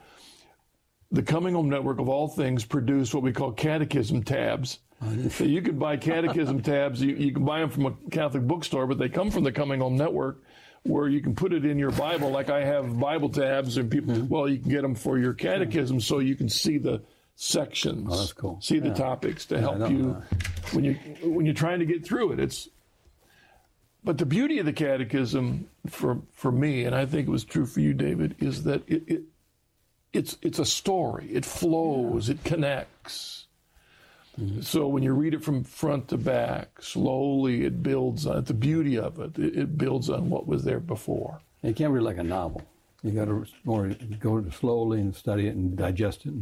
The Coming Home Network, of all things, produced what we call catechism tabs. So you could buy catechism tabs. You, you can buy them from a Catholic bookstore, but they come from the Coming Home Network, where you can put it in your Bible. Like I have Bible tabs, and people, mm-hmm. well, you can get them for your catechism, so you can see the sections, oh, that's cool. see yeah. the topics to yeah, help you when you when you're trying to get through it. It's but the beauty of the Catechism for for me, and I think it was true for you, David, is that it, it it's it's a story. It flows. Yeah. It connects. Mm-hmm. So when you read it from front to back, slowly it builds on the beauty of it. It, it builds on what was there before. You can't read it like a novel. You got to more go slowly and study it and digest it.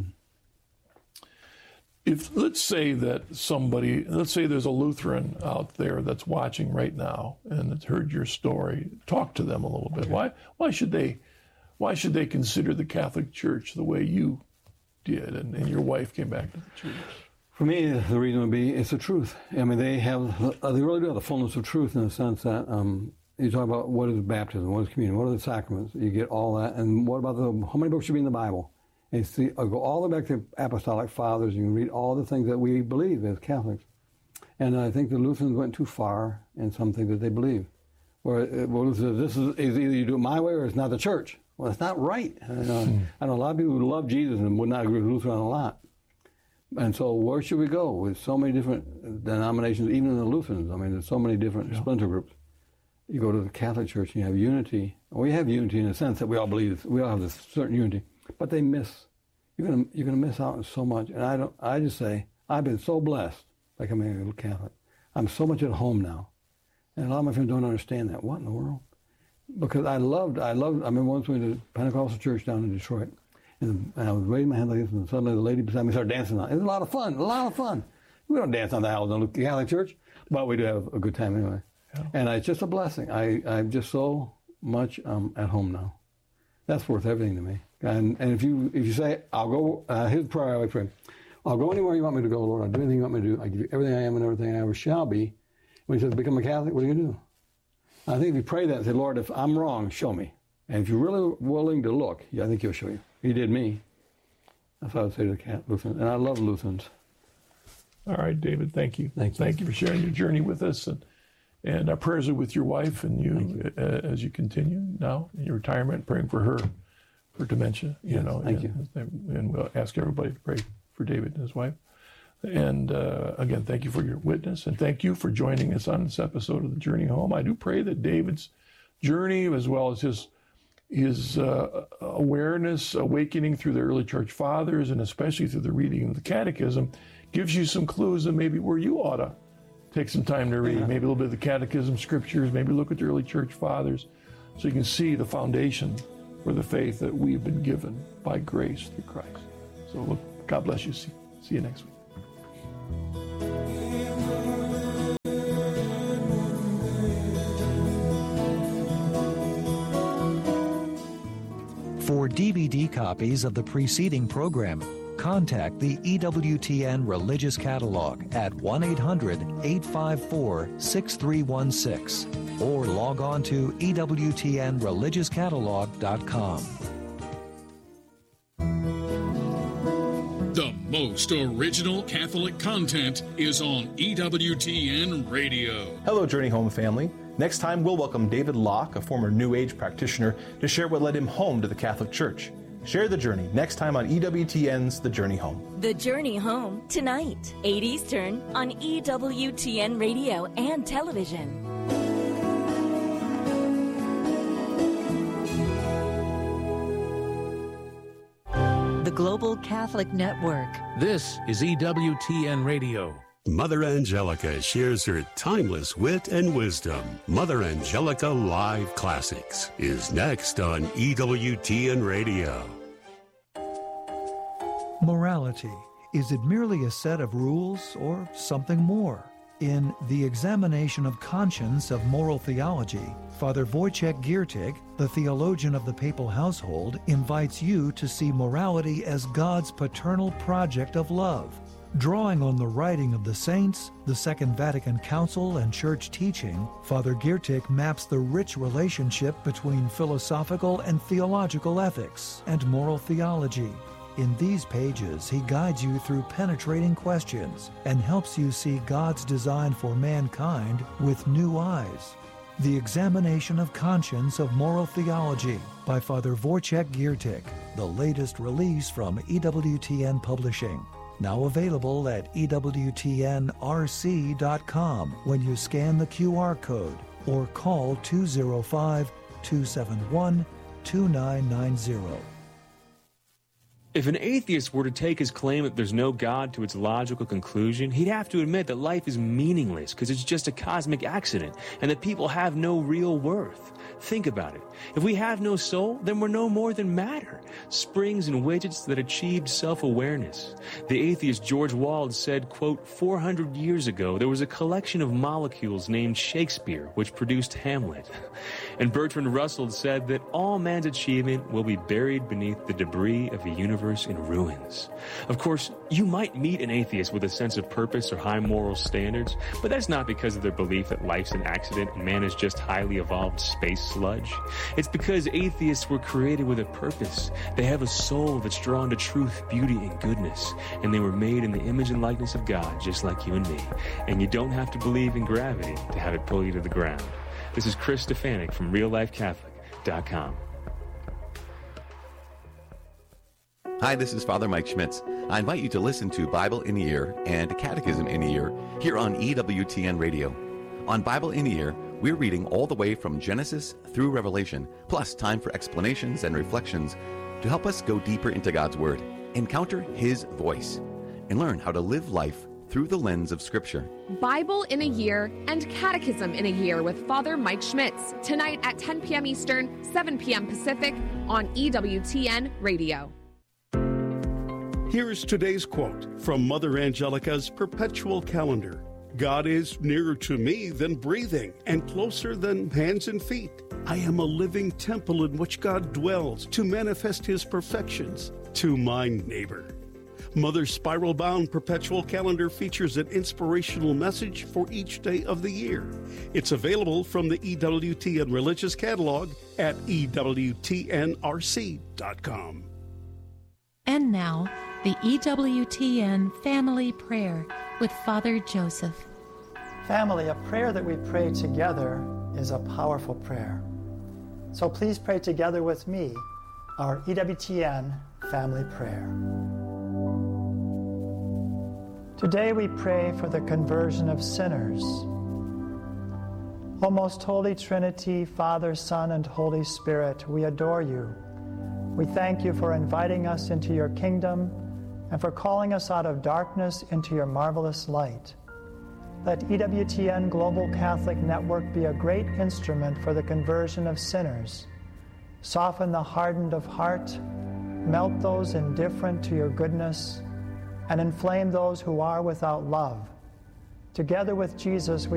If let's say that somebody, let's say there's a Lutheran out there that's watching right now and that's heard your story, talk to them a little bit. Okay. Why? Why should they? Why should they consider the Catholic Church the way you did, and, and your wife came back to the church? For me, the reason would be it's the truth. I mean, they have, they really do have the fullness of truth in the sense that um, you talk about what is baptism, what is communion, what are the sacraments. You get all that, and what about the how many books should be in the Bible? And you see, I'll go all the way back to apostolic fathers. You can read all the things that we believe as Catholics. And I think the Lutherans went too far in some things that they believe. Where well, this is, is either you do it my way or it's not the church. Well, it's not right. I know, hmm. I know a lot of people who love Jesus and would not agree with Luther on a lot. And so where should we go with so many different denominations, even in the Lutherans? I mean, there's so many different yeah. splinter groups. You go to the Catholic Church and you have unity. We have unity in the sense that we all believe, we all have this certain unity. But they miss. You're gonna you're gonna miss out on so much. And I don't. I just say I've been so blessed by becoming a little Catholic. I'm so much at home now, and a lot of my friends don't understand that. What in the world? Because I loved. I loved. I remember once we went to Pentecostal church down in Detroit, and, and I was waving my hand like this, and suddenly the lady beside me started dancing on. It was a lot of fun. A lot of fun. We don't dance on the aisles in the Catholic Church, but we do have a good time anyway. Yeah. And it's just a blessing. I I'm just so much um, at home now. That's worth everything to me. And and if you if you say, I'll go, uh, here's the prayer I always pray. I'll go anywhere you want me to go, Lord. I'll do anything you want me to do. I give you everything I am and everything I ever shall be. When he says, become a Catholic, what are you going to do? I think if you pray that and say, Lord, if I'm wrong, show me. And if you're really willing to look, yeah, I think he'll show you. He did me. That's what I would say to the Catholic Lutherans. And I love Lutherans. All right, David, thank you. Thank you. Thank you for sharing your journey with us. And, and our prayers are with your wife and you, you. Uh, as you continue now in your retirement, praying for her. For dementia, you yes, know, thank and, you. and we'll ask everybody to pray for David and his wife. And uh, again, thank you for your witness, and thank you for joining us on this episode of The Journey Home. I do pray that David's journey, as well as his his uh, awareness, awakening through the early church fathers, and especially through the reading of the Catechism, gives you some clues of maybe where you ought to take some time to read. Yeah. Maybe a little bit of the Catechism, Scriptures, maybe look at the early church fathers, so you can see the foundation for the faith that we've been given by grace through Christ. So look, God bless you. See, see you next week. For D V D copies of the preceding program, contact the E W T N Religious Catalog at one eight hundred, eight five four, six three one six or log on to E W T N religious catalog dot com. The most original Catholic content is on E W T N Radio. Hello, Journey Home family. Next time, we'll welcome David Locke, a former New Age practitioner, to share what led him home to the Catholic Church. Share the journey next time on E W T N's The Journey Home. The Journey Home, tonight, eight Eastern, on E W T N Radio and television. The Global Catholic Network. This is E W T N Radio. Mother Angelica shares her timeless wit and wisdom. Mother Angelica Live Classics is next on E W T N Radio. Morality. Is it merely a set of rules or something more? In The Examination of Conscience of Moral Theology, Father Wojciech Giertych, the theologian of the papal household, invites you to see morality as God's paternal project of love. Drawing on the writing of the saints, the Second Vatican Council, and church teaching, Father Giertych maps the rich relationship between philosophical and theological ethics and moral theology. In these pages, he guides you through penetrating questions and helps you see God's design for mankind with new eyes. The Examination of Conscience of Moral Theology by Father Wojciech Giertych, the latest release from E W T N Publishing. Now available at E W T N R C dot com when you scan the Q R code or call two oh five, two seven one, two nine nine zero. If an atheist were to take his claim that there's no God to its logical conclusion, he'd have to admit that life is meaningless because it's just a cosmic accident and that people have no real worth. Think about it. If we have no soul, then we're no more than matter, springs and widgets that achieved self-awareness. The atheist George Wald said, quote, four hundred years ago, there was a collection of molecules named Shakespeare, which produced Hamlet. And Bertrand Russell said that all man's achievement will be buried beneath the debris of a universe in ruins. Of course, you might meet an atheist with a sense of purpose or high moral standards, but that's not because of their belief that life's an accident and man is just highly evolved space sludge. It's because atheists were created with a purpose. They have a soul that's drawn to truth, beauty, and goodness, and they were made in the image and likeness of God, just like you and me. And you don't have to believe in gravity to have it pull you to the ground. This is Chris Stefanik from real life catholic dot com. Hi, this is Father Mike Schmitz. I invite you to listen to Bible in a Year and Catechism in a Year here on E W T N Radio. On Bible in a Year, we're reading all the way from Genesis through Revelation, plus time for explanations and reflections to help us go deeper into God's Word, encounter His voice, and learn how to live life through the lens of Scripture. Bible in a Year and Catechism in a Year with Father Mike Schmitz, tonight at ten p.m. Eastern, seven p.m. Pacific on E W T N Radio. Here's today's quote from Mother Angelica's Perpetual Calendar. God is nearer to me than breathing and closer than hands and feet. I am a living temple in which God dwells to manifest His perfections to my neighbor. Mother's spiral-bound Perpetual Calendar features an inspirational message for each day of the year. It's available from the E W T N Religious Catalog at E W T N R C dot com. And now, the E W T N Family Prayer with Father Joseph. Family, a prayer that we pray together is a powerful prayer. So please pray together with me our E W T N Family Prayer. Today we pray for the conversion of sinners. O most holy Trinity, Father, Son, and Holy Spirit, we adore you. We thank you for inviting us into your kingdom and for calling us out of darkness into your marvelous light. Let E W T N Global Catholic Network be a great instrument for the conversion of sinners. Soften the hardened of heart, melt those indifferent to your goodness, and inflame those who are without love. Together with Jesus, we